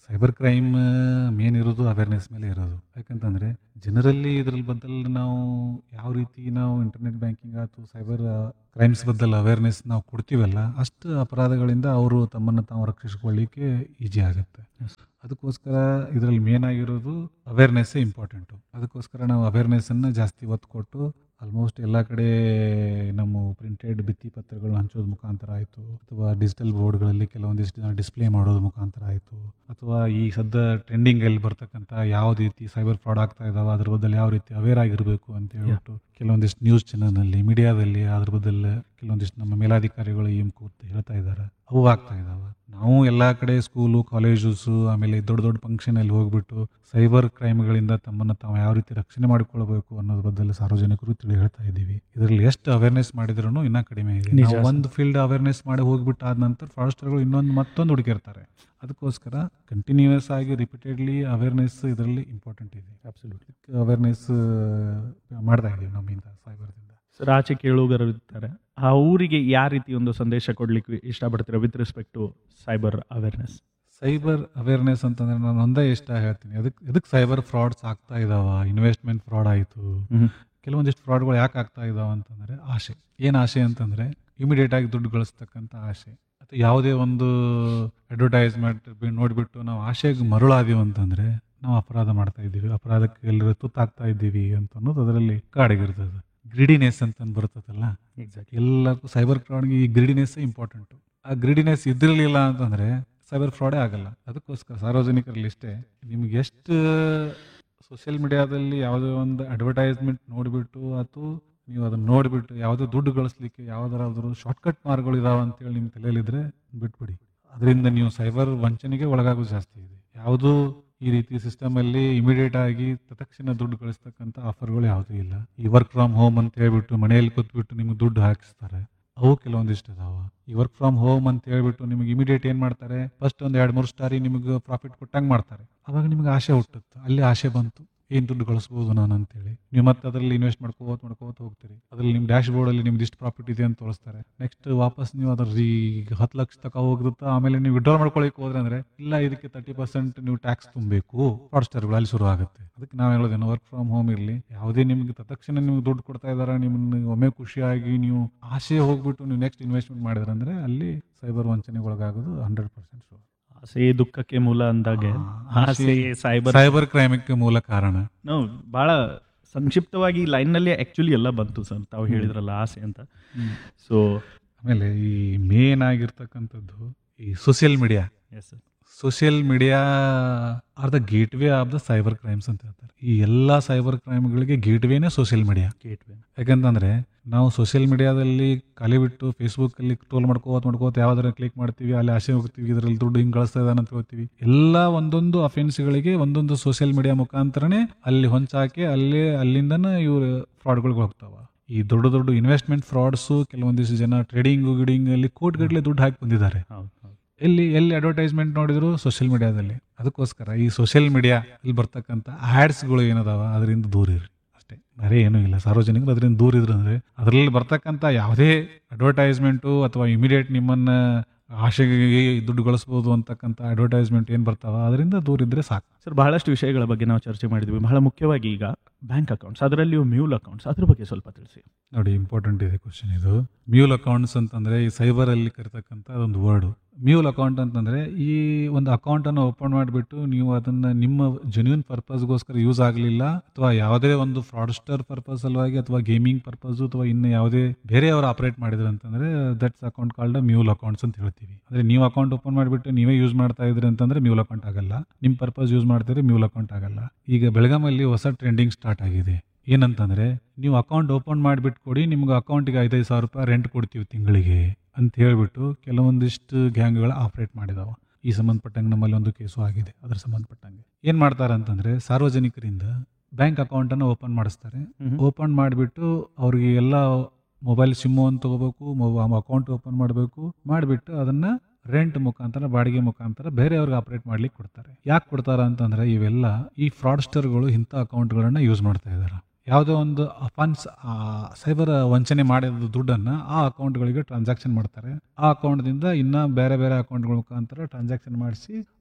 ಸೈಬರ್ ಕ್ರೈಮ್ ಮೇನ್ ಇರೋದು ಅವೇರ್ನೆಸ್ ಮೇಲೆ ಇರೋದು. ಯಾಕಂತಂದ್ರೆ ಜನರಲ್ಲಿ ಇದ್ರಲ್ಲಿ ಬದಲು ನಾವು ಯಾವ ರೀತಿ ನಾವು ಇಂಟರ್ನೆಟ್ ಬ್ಯಾಂಕಿಂಗ್ ಆಯ್ತು ಸೈಬರ್ ಕ್ರೈಮ್ಸ್ ಬದಲು ಅವೇರ್ನೆಸ್ ನಾವು ಕೊಡ್ತೀವಲ್ಲ, ಅಷ್ಟು ಅಪರಾಧಗಳಿಂದ ಅವರು ತಮ್ಮನ್ನು ತಾವು ರಕ್ಷಿಸ್ಕೊಳ್ಳಿಕ್ಕೆ ಈಜಿ ಆಗುತ್ತೆ. ಅದಕ್ಕೋಸ್ಕರ ಇದರಲ್ಲಿ ಮೇನ್ ಆಗಿರೋದು ಅವೇರ್ನೆಸ್ಸೇ ಇಂಪಾರ್ಟೆಂಟು. ಅದಕ್ಕೋಸ್ಕರ ನಾವು ಅವೇರ್ನೆಸ್ಸನ್ನು ಜಾಸ್ತಿ ಒತ್ತು ಕೊಟ್ಟು ಆಲ್ಮೋಸ್ಟ್ ಎಲ್ಲ ಕಡೆ ನಮ್ಮ ಪ್ರಿಂಟೆಡ್ ಭಿತ್ತಿ ಪತ್ರಗಳನ್ನ ಹಂಚೋದು ಮುಖಾಂತರ ಆಯಿತು, ಅಥವಾ ಡಿಜಿಟಲ್ ಬೋರ್ಡ್ಗಳಲ್ಲಿ ಕೆಲವೊಂದಿಷ್ಟು ಡಿಸ್ಪ್ಲೇ ಮಾಡೋದು ಮುಖಾಂತರ ಆಯಿತು, ಅಥವಾ ಈ ಸದ್ಯ ಟ್ರೆಂಡಿಂಗಲ್ಲಿ ಬರ್ತಕ್ಕಂಥ ಯಾವ ರೀತಿ ಸೈಬರ್ ಫ್ರಾಡ್ ಆಗ್ತಾ ಇದಾವೆ ಅದ್ರ ಬದಲು ಯಾವ ರೀತಿ ಅವೇರ್ ಆಗಿರಬೇಕು ಅಂತ ಹೇಳ್ಬಿಟ್ಟು ಕೆಲವೊಂದಿಷ್ಟು ನ್ಯೂಸ್ ಚಾನಲ್ನಲ್ಲಿ ಮೀಡಿಯಾದಲ್ಲಿ ಅದ್ರ ಬದಲು ಕೆಲವೊಂದಿಷ್ಟು ನಮ್ಮ ಮೇಲಾಧಿಕಾರಿಗಳು ಈ ಕೂತು ಹೇಳ್ತಾ ಇದ್ದಾರೆ, ಅವು ಆಗ್ತಾ ಇದ್ದಾವೆ. ನಾವು ಎಲ್ಲ ಕಡೆ ಸ್ಕೂಲು ಕಾಲೇಜಸ್ಸು ಆಮೇಲೆ ದೊಡ್ಡ ದೊಡ್ಡ ಫಂಕ್ಷನಲ್ಲಿ ಹೋಗ್ಬಿಟ್ಟು ಸೈಬರ್ ಕ್ರೈಮ್ಗಳಿಂದ ತಮ್ಮನ್ನು ತಾವು ಯಾವ ರೀತಿ ರಕ್ಷಣೆ ಮಾಡಿಕೊಳ್ಬೇಕು ಅನ್ನೋದ್ರ ಬದಲು ಸಾರ್ವಜನಿಕರು ತಿಳಿ ಹೇಳ್ತಾ ಇದ್ದೀವಿ. ಇದರಲ್ಲಿ ಎಷ್ಟು ಅವೇರ್ನೆಸ್ ಮಾಡಿದ್ರೂ ಇನ್ನೂ ಕಡಿಮೆ ಇದೆ. ನಿಜ ನಾವು ಸರ್. ಒಂದು ಫೀಲ್ಡ್ ಅವೇರ್ನೆಸ್ ಮಾಡಿ ಹೋಗ್ಬಿಟ್ಟು ಆದ ನಂತರ ಫ್ರಾಡ್ಸ್ಟರ್ಗಳು ಇನ್ನೊಂದು ಮತ್ತೊಂದು ಹುಡುಕಿರ್ತಾರೆ. ಅದಕ್ಕೋಸ್ಕರ ಕಂಟಿನ್ಯೂಯಸ್ ಆಗಿ ರಿಪೀಟೆಡ್ಲಿ ಅವೇರ್ನೆಸ್ ಇದರಲ್ಲಿ ಇಂಪಾರ್ಟೆಂಟ್ ಇದೆ. ಅಬ್ಸಲ್ಯೂಟ್ಲಿ ಅವೇರ್ನೆಸ್ ಮಾಡ್ತಾ ಇದ್ದೀವಿ ನಮ್ಮಿಂದ ಸೈಬರ್ದಿಂದ. ಸರ್, ಆಚೆ ಕೇಳುಗರು ಇರ್ತಾರೆ, ಆ ಊರಿಗೆ ಯಾವ ರೀತಿ ಒಂದು ಸಂದೇಶ ಕೊಡ್ಲಿಕ್ಕೆ ಇಷ್ಟಪಡ್ತೀರಾ with respect to cyber awareness? Cyber awareness ಅಂತಂದ್ರೆ ನಾನು ಒಂದೇ ಇಷ್ಟ ಹೇಳ್ತೀನಿ, ಅದಕ್ಕೆ ಅದಕ್ಕೆ ಸೈಬರ್ ಫ್ರಾಡ್ಸ್ ಆಗ್ತಾ ಇದಾವ, ಇನ್ವೆಸ್ಟ್ಮೆಂಟ್ ಫ್ರಾಡ್ ಆಯಿತು, ಕೆಲವೊಂದಿಷ್ಟು ಫ್ರಾಡ್ಗಳು ಯಾಕೆ ಆಗ್ತಾ ಇದಾವ ಅಂತಂದರೆ ಆಸೆ. ಏನು ಆಸೆ ಅಂತಂದರೆ ಇಮಿಡಿಯೇಟ್ ಆಗಿ ದುಡ್ಡು ಗಳಿಸ್ತಕ್ಕಂಥ ಆಸೆ, ಅಥವಾ ಯಾವುದೇ ಒಂದು ಅಡ್ವರ್ಟೈಸ್ಮೆಂಟ್ ನೋಡಿಬಿಟ್ಟು ನಾವು ಆಸೆಗೆ ಮರುಳಾದೀವಿ ಅಂತಂದರೆ ನಾವು ಅಪರಾಧ ಮಾಡ್ತಾ ಇದ್ದೀವಿ, ಅಪರಾಧಕ್ಕೆ ಎಲ್ಲರೂ ತುತ್ತಾಗ್ತಾ ಇದ್ದೀವಿ ಅಂತ ಅನ್ನೋದು ಅದರಲ್ಲಿ ಕಾಡಿಗಿರ್ತದೆ. ಗ್ರಿಡಿನೆಸ್ ಅಂತ ಬರ್ತದಲ್ಲ, ಎಕ್ಸಾಕ್ಟ್. ಎಲ್ಲಕ್ಕೂ ಸೈಬರ್ ಫ್ರಾಡ್ಗೆ ಈ ಗ್ರಿಡಿನೆಸ್ ಇಂಪಾರ್ಟೆಂಟು. ಆ ಗ್ರಿಡಿನೆಸ್ ಇದ್ದಿರಲಿಲ್ಲ ಅಂತಂದರೆ ಸೈಬರ್ ಫ್ರಾಡೇ ಆಗಲ್ಲ. ಅದಕ್ಕೋಸ್ಕರ ಸಾರ್ವಜನಿಕರಲ್ಲಿ ಇಷ್ಟೇ, ನಿಮ್ಗೆ ಎಷ್ಟು ಸೋಷಿಯಲ್ ಮೀಡಿಯಾದಲ್ಲಿ ಯಾವುದೇ ಒಂದು ಅಡ್ವರ್ಟೈಸ್ಮೆಂಟ್ ನೋಡಿಬಿಟ್ಟು ಅಥವಾ ನೀವು ಅದನ್ನು ನೋಡಿಬಿಟ್ಟು ಯಾವುದೇ ದುಡ್ಡು ಗಳಿಸ್ಲಿಕ್ಕೆ ಯಾವುದಾದ್ರೂ ಶಾರ್ಟ್ಕಟ್ ಮಾರ್ಗಗಳು ಇದಾವೆ ಅಂತೇಳಿ ನಿಮ್ಮ ತಲೆಯಲ್ಲಿದ್ದರೆ ಬಿಟ್ಬಿಡಿ. ಅದರಿಂದ ನೀವು ಸೈಬರ್ ವಂಚನೆಗೆ ಒಳಗಾಗೋದು ಜಾಸ್ತಿ ಇದೆ. ಯಾವುದೂ ಈ ರೀತಿ ಸಿಸ್ಟಮಲ್ಲಿ ಇಮಿಡಿಯೇಟ್ ಆಗಿ ತಕ್ಷಣ ದುಡ್ಡು ಗಳಿಸ್ತಕ್ಕಂಥ ಆಫರ್ಗಳು ಯಾವುದೂ ಇಲ್ಲ. ಈ ವರ್ಕ್ ಫ್ರಮ್ ಹೋಮ್ ಅಂತ ಹೇಳ್ಬಿಟ್ಟು ಮನೆಯಲ್ಲಿ ಕೂತ್ಬಿಟ್ಟು ನಿಮ್ಗೆ ದುಡ್ಡು ಹಾಕಿಸ್ತಾರೆ, ಅವು ಕೆಲವೊಂದಿಷ್ಟು ಅದಾವ. ಈ ವರ್ಕ್ ಫ್ರಮ್ ಹೋಮ್ ಅಂತ ಹೇಳ್ಬಿಟ್ಟು ನಿಮಗೆ ಇಮಿಡಿಯೇಟ್ ಏನು ಮಾಡ್ತಾರೆ, ಫಸ್ಟ್ ಒಂದು ಎರಡು ಮೂರು ಸ್ಟಾರಿ ನಿಮಗೆ ಪ್ರಾಫಿಟ್ ಕೊಟ್ಟಂಗೆ ಮಾಡ್ತಾರೆ. ಅವಾಗ ನಿಮ್ಗೆ ಆಸೆ ಹುಟ್ಟುತ್ತೆ, ಅಲ್ಲಿ ಆಸೆ ಬಂತು ಏನು ದುಡ್ಡು ಗಳಿಸ್ಬೋದು ನಾನು ಅಂತೇಳಿ ನೀವು ಮತ್ತೆ ಅದರಲ್ಲಿ ಇನ್ವೆಸ್ಟ್ ಮಾಡ್ಕೋತ ಮಾಡ್ಕೋತ ಹೋಗ್ತೀರಿ. ಅದರಲ್ಲಿ ನಿಮ್ಮ ಡ್ಯಾಶ್ ಬೋರ್ಡಲ್ಲಿ ನಿಮ್ದು ಇಷ್ಟು ಪ್ರಾಫಿಟ್ ಇದೆ ಅಂತ ತೋರಿಸ್ತಾರೆ. ನೆಕ್ಸ್ಟ್ ವಾಪಸ್ ನೀವು ಅದ್ರ ಈಗ ಹತ್ತು ಲಕ್ಷ ತಕ ಹೋಗುತ್ತೆ, ಆಮೇಲೆ ನೀವು ವಿಡ್ರಾ ಮಾಡ್ಕೊಳ್ಳಿಕ್ಕೆ ಹೋದ್ರೆ ಅಂದರೆ ಇಲ್ಲ ಇದಕ್ಕೆ ತರ್ಟಿ ಪರ್ಸೆಂಟ್ ನೀವು ಟ್ಯಾಕ್ಸ್ ತುಂಬಬೇಕು, ಫ್ರಾಡ್ಸ್ಟರ್ಗಳು ಅಲ್ಲಿ ಶುರು ಆಗುತ್ತೆ. ಅದಕ್ಕೆ ನಾವು ಹೇಳೋದೇನು, ವರ್ಕ್ ಫ್ರಮ್ ಹೋಮ್ ಇರಲಿ, ಯಾವುದೇ ನಿಮ್ಗೆ ತಕ್ಷಣ ನಿಮ್ಗೆ ದುಡ್ಡು ಕೊಡ್ತಾ ಇದ್ದಾರೆ, ನಿಮ್ಮನ್ನು ಒಮ್ಮೆ ಖುಷಿಯಾಗಿ ನೀವು ಆಸೆ ಹೋಗ್ಬಿಟ್ಟು ನೀವು ನೆಕ್ಸ್ಟ್ ಇನ್ವೆಸ್ಟ್ಮೆಂಟ್ ಮಾಡಿದ್ರೆ ಅಂದರೆ ಅಲ್ಲಿ ಸೈಬರ್ ವಂಚನೆಗೊಳಗಾಗೋದು ಹಂಡ್ರೆಡ್ ಪರ್ಸೆಂಟ್ ಶೋರ್. ಆಸೆ ದುಃಖಕ್ಕೆ ಮೂಲ ಅಂದಾಗೆ ಆಸೆ ಸೈಬರ್ ಸೈಬರ್ ಕ್ರೈಮ್ಗೆ ಮೂಲ ಕಾರಣ. ನಾವು ಭಾಳ ಸಂಕ್ಷಿಪ್ತವಾಗಿ ಲೈನ್ನಲ್ಲಿ ಆ್ಯಕ್ಚುಲಿ ಎಲ್ಲ ಬಂತು ಸರ್, ತಾವು ಹೇಳಿದ್ರಲ್ಲ ಆಸೆ ಅಂತ. ಸೊ ಆಮೇಲೆ ಈ ಮೇನ್ ಆಗಿರ್ತಕ್ಕಂಥದ್ದು ಈ social media. Yes sir. Social media are the gate way of the cyber crimes ಅಂತ ಹೇಳ್ತಾರೆ. ಈ ಎಲ್ಲ cyber ಕ್ರೈಮ್ಗಳಿಗೆ gate ವೇನೇ social media. Gate way. ಯಾಕಂತಂದರೆ ನಾವು ಸೋಷಿಯಲ್ ಮೀಡಿಯಾದಲ್ಲಿ ಖಾಲಿ ಬಿಟ್ಟು ಫೇಸ್ಬುಕ್ಕಲ್ಲಿ ಟ್ರೋಲ್ ಮಾಡ್ಕೋತ ಮಾಡ್ಕೋತ ಯಾವ್ದಾರ ಕ್ಲಿಕ್ ಮಾಡ್ತೀವಿ, ಅಲ್ಲಿ ಆಸೆ ಹೋಗ್ತೀವಿ, ಇದರಲ್ಲಿ ದುಡ್ಡು ಹಿಂಗೆ ಗಳಿಸ್ತಾ ಇದ್ದಾನೆ ಅಂತ ಹೇಳ್ತೀವಿ. ಎಲ್ಲ ಒಂದೊಂದು ಅಫೆನ್ಸ್ಗಳಿಗೆ ಒಂದೊಂದು ಸೋಷಿಯಲ್ ಮೀಡಿಯಾ ಮುಖಾಂತರನೇ ಅಲ್ಲಿ ಹೊಂಚಾಕೆ ಅಲ್ಲಿ ಅಲ್ಲಿಂದನೇ ಇವರು ಫ್ರಾಡ್ಗಳಿಗೆ ಹೋಗ್ತಾವ. ಈ ದೊಡ್ಡ ದೊಡ್ಡ ಇನ್ವೆಸ್ಟ್ಮೆಂಟ್ ಫ್ರಾಡ್ಸು ಕೆಲವೊಂದಿಷ್ಟು ಜನ ಟ್ರೇಡಿಂಗು ಗಿಡಿಂಗ್ ಅಲ್ಲಿ ಕೋಟಿಗಟ್ಟಲೆ ದುಡ್ಡು ಹಾಕಿ ಬಂದಿದ್ದಾರೆ. ಹೌದು ಹೌದು. ಎಲ್ಲಿ ಎಲ್ಲಿ ಅಡ್ವರ್ಟೈಸ್ಮೆಂಟ್ ನೋಡಿದ್ರು ಸೋಷಿಯಲ್ ಮೀಡಿಯಾದಲ್ಲಿ. ಅದಕ್ಕೋಸ್ಕರ ಈ ಸೋಷಿಯಲ್ ಮೀಡಿಯಾ ಇಲ್ಲಿ ಬರ್ತಕ್ಕಂಥ ಆ್ಯಡ್ಸ್ಗಳು ಏನದಾವ ಅದರಿಂದ ದೂರ ಇರ್ರಿ ಅಷ್ಟೇ, ಬೇರೆ ಏನೂ ಇಲ್ಲ. ಸಾರ್ವಜನಿಕರು ಅದರಿಂದ ದೂರ ಇದ್ರು ಅಂದರೆ ಅದರಲ್ಲಿ ಬರ್ತಕ್ಕಂಥ ಯಾವುದೇ ಅಡ್ವರ್ಟೈಸ್ಮೆಂಟು ಅಥವಾ ಇಮಿಡಿಯೇಟ್ ನಿಮ್ಮನ್ನು ಆಶೆಗೆ ದುಡ್ಡು ಗಳಿಸ್ಬೋದು ಅಂತಕ್ಕಂಥ ಅಡ್ವರ್ಟೈಸ್ಮೆಂಟ್ ಏನು ಬರ್ತಾವ ಅದರಿಂದ ದೂರ ಇದ್ದರೆ ಸಾಕು. ಸರ್, ಬಹಳಷ್ಟು ವಿಷಯಗಳ ಬಗ್ಗೆ ನಾವು ಚರ್ಚೆ ಮಾಡಿದ್ವಿ. ಬಹಳ ಮುಖ್ಯವಾಗಿ ಈಗ ಬ್ಯಾಂಕ್ ಅಕೌಂಟ್ಸ್, ಅದರಲ್ಲಿಯೂ ಮ್ಯೂಲ್ ಅಕೌಂಟ್ಸ್, ಅದ್ರ ಬಗ್ಗೆ ಸ್ವಲ್ಪ ತಿಳಿಸಿ. ನೋಡಿ, ಇಂಪಾರ್ಟೆಂಟ್ ಇದೆ ಕ್ವಶನ್ ಇದು. ಮ್ಯೂಲ್ ಅಕೌಂಟ್ಸ್ ಅಂತಂದರೆ ಈ ಸೈಬರಲ್ಲಿ ಕರಿತಕ್ಕಂಥ ಒಂದು ವರ್ಡು. ಮ್ಯೂಲ್ ಅಕೌಂಟ್ ಅಂತಂದರೆ ಈ ಒಂದು ಅಕೌಂಟನ್ನು ಓಪನ್ ಮಾಡಿಬಿಟ್ಟು ನೀವು ಅದನ್ನು ನಿಮ್ಮ ಜೆನ್ಯೂನ್ ಪರ್ಪಸ್ಗೋಸ್ಕರ ಯೂಸ್ ಆಗಲಿಲ್ಲ ಅಥವಾ ಯಾವುದೇ ಒಂದು ಫ್ರಾಡ್ಸ್ಟರ್ ಪರ್ಪಸ್ ಸಲುವಾಗಿ ಅಥವಾ ಗೇಮಿಂಗ್ ಪರ್ಪಸ್ ಅಥವಾ ಇನ್ನು ಯಾವುದೇ ಬೇರೆಯವರು ಆಪರೇಟ್ ಮಾಡಿದ್ರು ಅಂತಂದರೆ that's account called mule accounts ಅಂತ ಹೇಳ್ತೀವಿ. ಅಂದರೆ ನೀವು ಅಕೌಂಟ್ ಓಪನ್ ಮಾಡಿಬಿಟ್ಟು ನೀವೇ ಯೂಸ್ ಮಾಡ್ತಾ ಇದ್ರಿ ಅಂತಂದರೆ ಮ್ಯೂಲ್ ಅಕೌಂಟ್ ಆಗಲ್ಲ. ನಿಮ್ಮ ಪರ್ಪಸ್ ಯೂಸ್ ಮಾಡ್ತೀರಿ, ಮ್ಯೂಲ್ ಅಕೌಂಟ್ ಆಗಲ್ಲ. ಈಗ ಬೆಳಗಾಮಲ್ಲಿ ಹೊಸ ಟ್ರೆಂಡಿಂಗ್ ಸ್ಟಾರ್ಟ್ ಆಗಿದೆ. ಏನಂತಂದರೆ ನೀವು ಅಕೌಂಟ್ ಓಪನ್ ಮಾಡಿಬಿಟ್ಟು ಕೊಡಿ, ನಿಮ್ಗೆ ಅಕೌಂಟಿಗೆ ಐದೈದು ಸಾವಿರ ರೂಪಾಯಿ ರೆಂಟ್ ಕೊಡ್ತೀವಿ ತಿಂಗಳಿಗೆ ಅಂತ ಹೇಳಿಬಿಟ್ಟು ಕೆಲವೊಂದಿಷ್ಟು ಗ್ಯಾಂಗ್ಗಳು ಆಪ್ರೇಟ್ ಮಾಡಿದಾವೆ. ಈ ಸಂಬಂಧಪಟ್ಟಂಗೆ ನಮ್ಮಲ್ಲಿ ಒಂದು ಕೇಸು ಆಗಿದೆ. ಅದ್ರ ಸಂಬಂಧಪಟ್ಟಂಗೆ ಏನು ಮಾಡ್ತಾರೆ ಅಂತಂದರೆ ಸಾರ್ವಜನಿಕರಿಂದ ಬ್ಯಾಂಕ್ ಅಕೌಂಟನ್ನು ಓಪನ್ ಮಾಡಿಸ್ತಾರೆ. ಓಪನ್ ಮಾಡಿಬಿಟ್ಟು ಅವ್ರಿಗೆ ಎಲ್ಲ ಮೊಬೈಲ್ ಸಿಮ್ಮು ಅಂತ ತೊಗೋಬೇಕು, ಅಕೌಂಟ್ ಓಪನ್ ಮಾಡಬೇಕು, ಮಾಡಿಬಿಟ್ಟು ಅದನ್ನು ರೆಂಟ್ ಮುಖಾಂತರ ಬಾಡಿಗೆ ಮುಖಾಂತರ ಬೇರೆಯವ್ರಿಗೆ ಆಪ್ರೇಟ್ ಮಾಡ್ಲಿಕ್ಕೆ ಕೊಡ್ತಾರೆ. ಯಾಕೆ ಕೊಡ್ತಾರೆ ಅಂತಂದರೆ ಇವೆಲ್ಲ ಈ ಫ್ರಾಡ್ಸ್ಟರ್ಗಳು ಇಂಥ ಅಕೌಂಟ್ಗಳನ್ನು ಯೂಸ್ ಮಾಡ್ತಾ ಇದ್ದಾರೆ. ಯಾವುದೋ ಒಂದು ಅಫನ್ಸ್ ಸೈಬರ್ ವಂಚನೆ ಮಾಡಿದ ದುಡ್ಡನ್ನು ಆ ಅಕೌಂಟ್ಗಳಿಗೆ ಟ್ರಾನ್ಸಾಕ್ಷನ್ ಮಾಡ್ತಾರೆ. ಆ ಅಕೌಂಟ್ದಿಂದ ಇನ್ನೂ ಬೇರೆ ಬೇರೆ ಅಕೌಂಟ್ಗಳ ಮುಖಾಂತರ ಟ್ರಾನ್ಸಾಕ್ಷನ್ ಮಾಡಿಸಿ